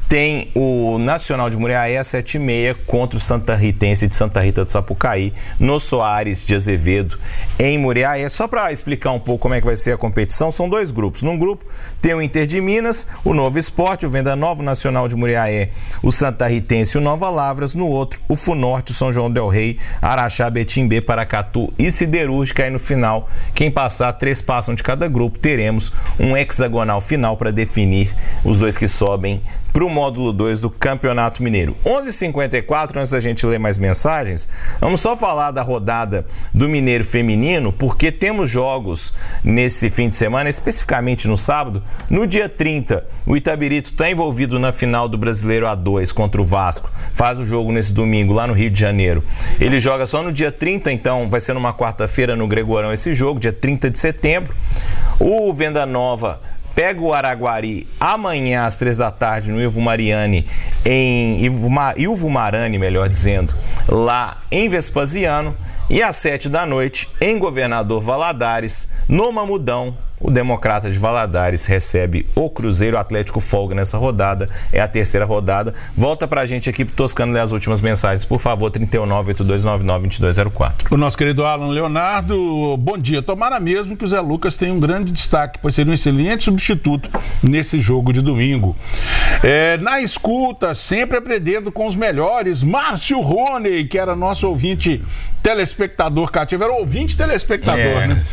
tem o Nacional de Muriaé às sete e meia contra o Santa Ritense de Santa Rita do Sapucaí, no Soares de Azevedo, em Muriaé. Só para explicar um pouco como é que vai ser a competição, são dois grupos. Num grupo tem o Inter de Minas, o Novo Esporte, o Venda Nova, o Nacional de Muriaé, o Santa Ritense e o Nova Lavras. No outro, o Funorte, o São João del Rei, Araxá, Betimbé, Paracatu e Siderúrgica. Aí no final, quem passar, três passam de cada grupo. Teremos um hexagonal final para definir os dois que sobem para o módulo dois do Campeonato Mineiro. onze e cinquenta e quatro, antes da gente ler mais mensagens, vamos só falar da rodada do Mineiro Feminino, porque temos jogos nesse fim de semana, especificamente no sábado. No dia trinta, o Itabirito está envolvido na final do Brasileiro A dois contra o Vasco. Faz o jogo nesse domingo lá no Rio de Janeiro. Ele joga só no dia trinta, então vai ser numa quarta-feira no Gregorão esse jogo, dia trinta de setembro. O Venda Nova pega o Araguari amanhã às três da tarde no Ilvo Mariani, em Ilvo Marani, melhor dizendo, lá em Vespasiano. E às sete da noite, em Governador Valadares, no Mamudão, o Democrata de Valadares recebe o Cruzeiro. Atlético folga nessa rodada, é a terceira rodada. Volta pra gente aqui pro Toscano ler as últimas mensagens, por favor, trinta e um, nove oito dois nove nove, dois dois zero quatro. O nosso querido Alan Leonardo, bom dia. Tomara mesmo que o Zé Lucas tenha um grande destaque, pois seria um excelente substituto nesse jogo de domingo. É, na escuta, sempre aprendendo com os melhores, Márcio Rony, que era nosso ouvinte telespectador cativo, era ouvinte telespectador, é. né?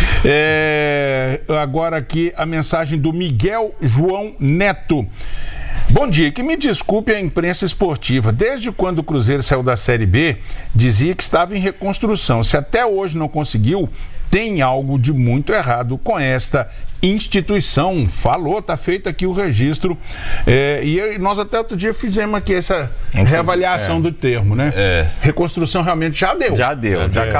É, agora aqui a mensagem do Miguel João Neto. Bom dia, que me desculpe a imprensa esportiva. Desde quando o Cruzeiro saiu da Série B, dizia que estava em reconstrução. Se até hoje não conseguiu, tem algo de muito errado com esta instituição. Falou, tá feito aqui o registro. É, e nós até outro dia fizemos aqui essa reavaliação é. do termo, né? É. Reconstrução realmente já deu. Já deu, já, já acabou.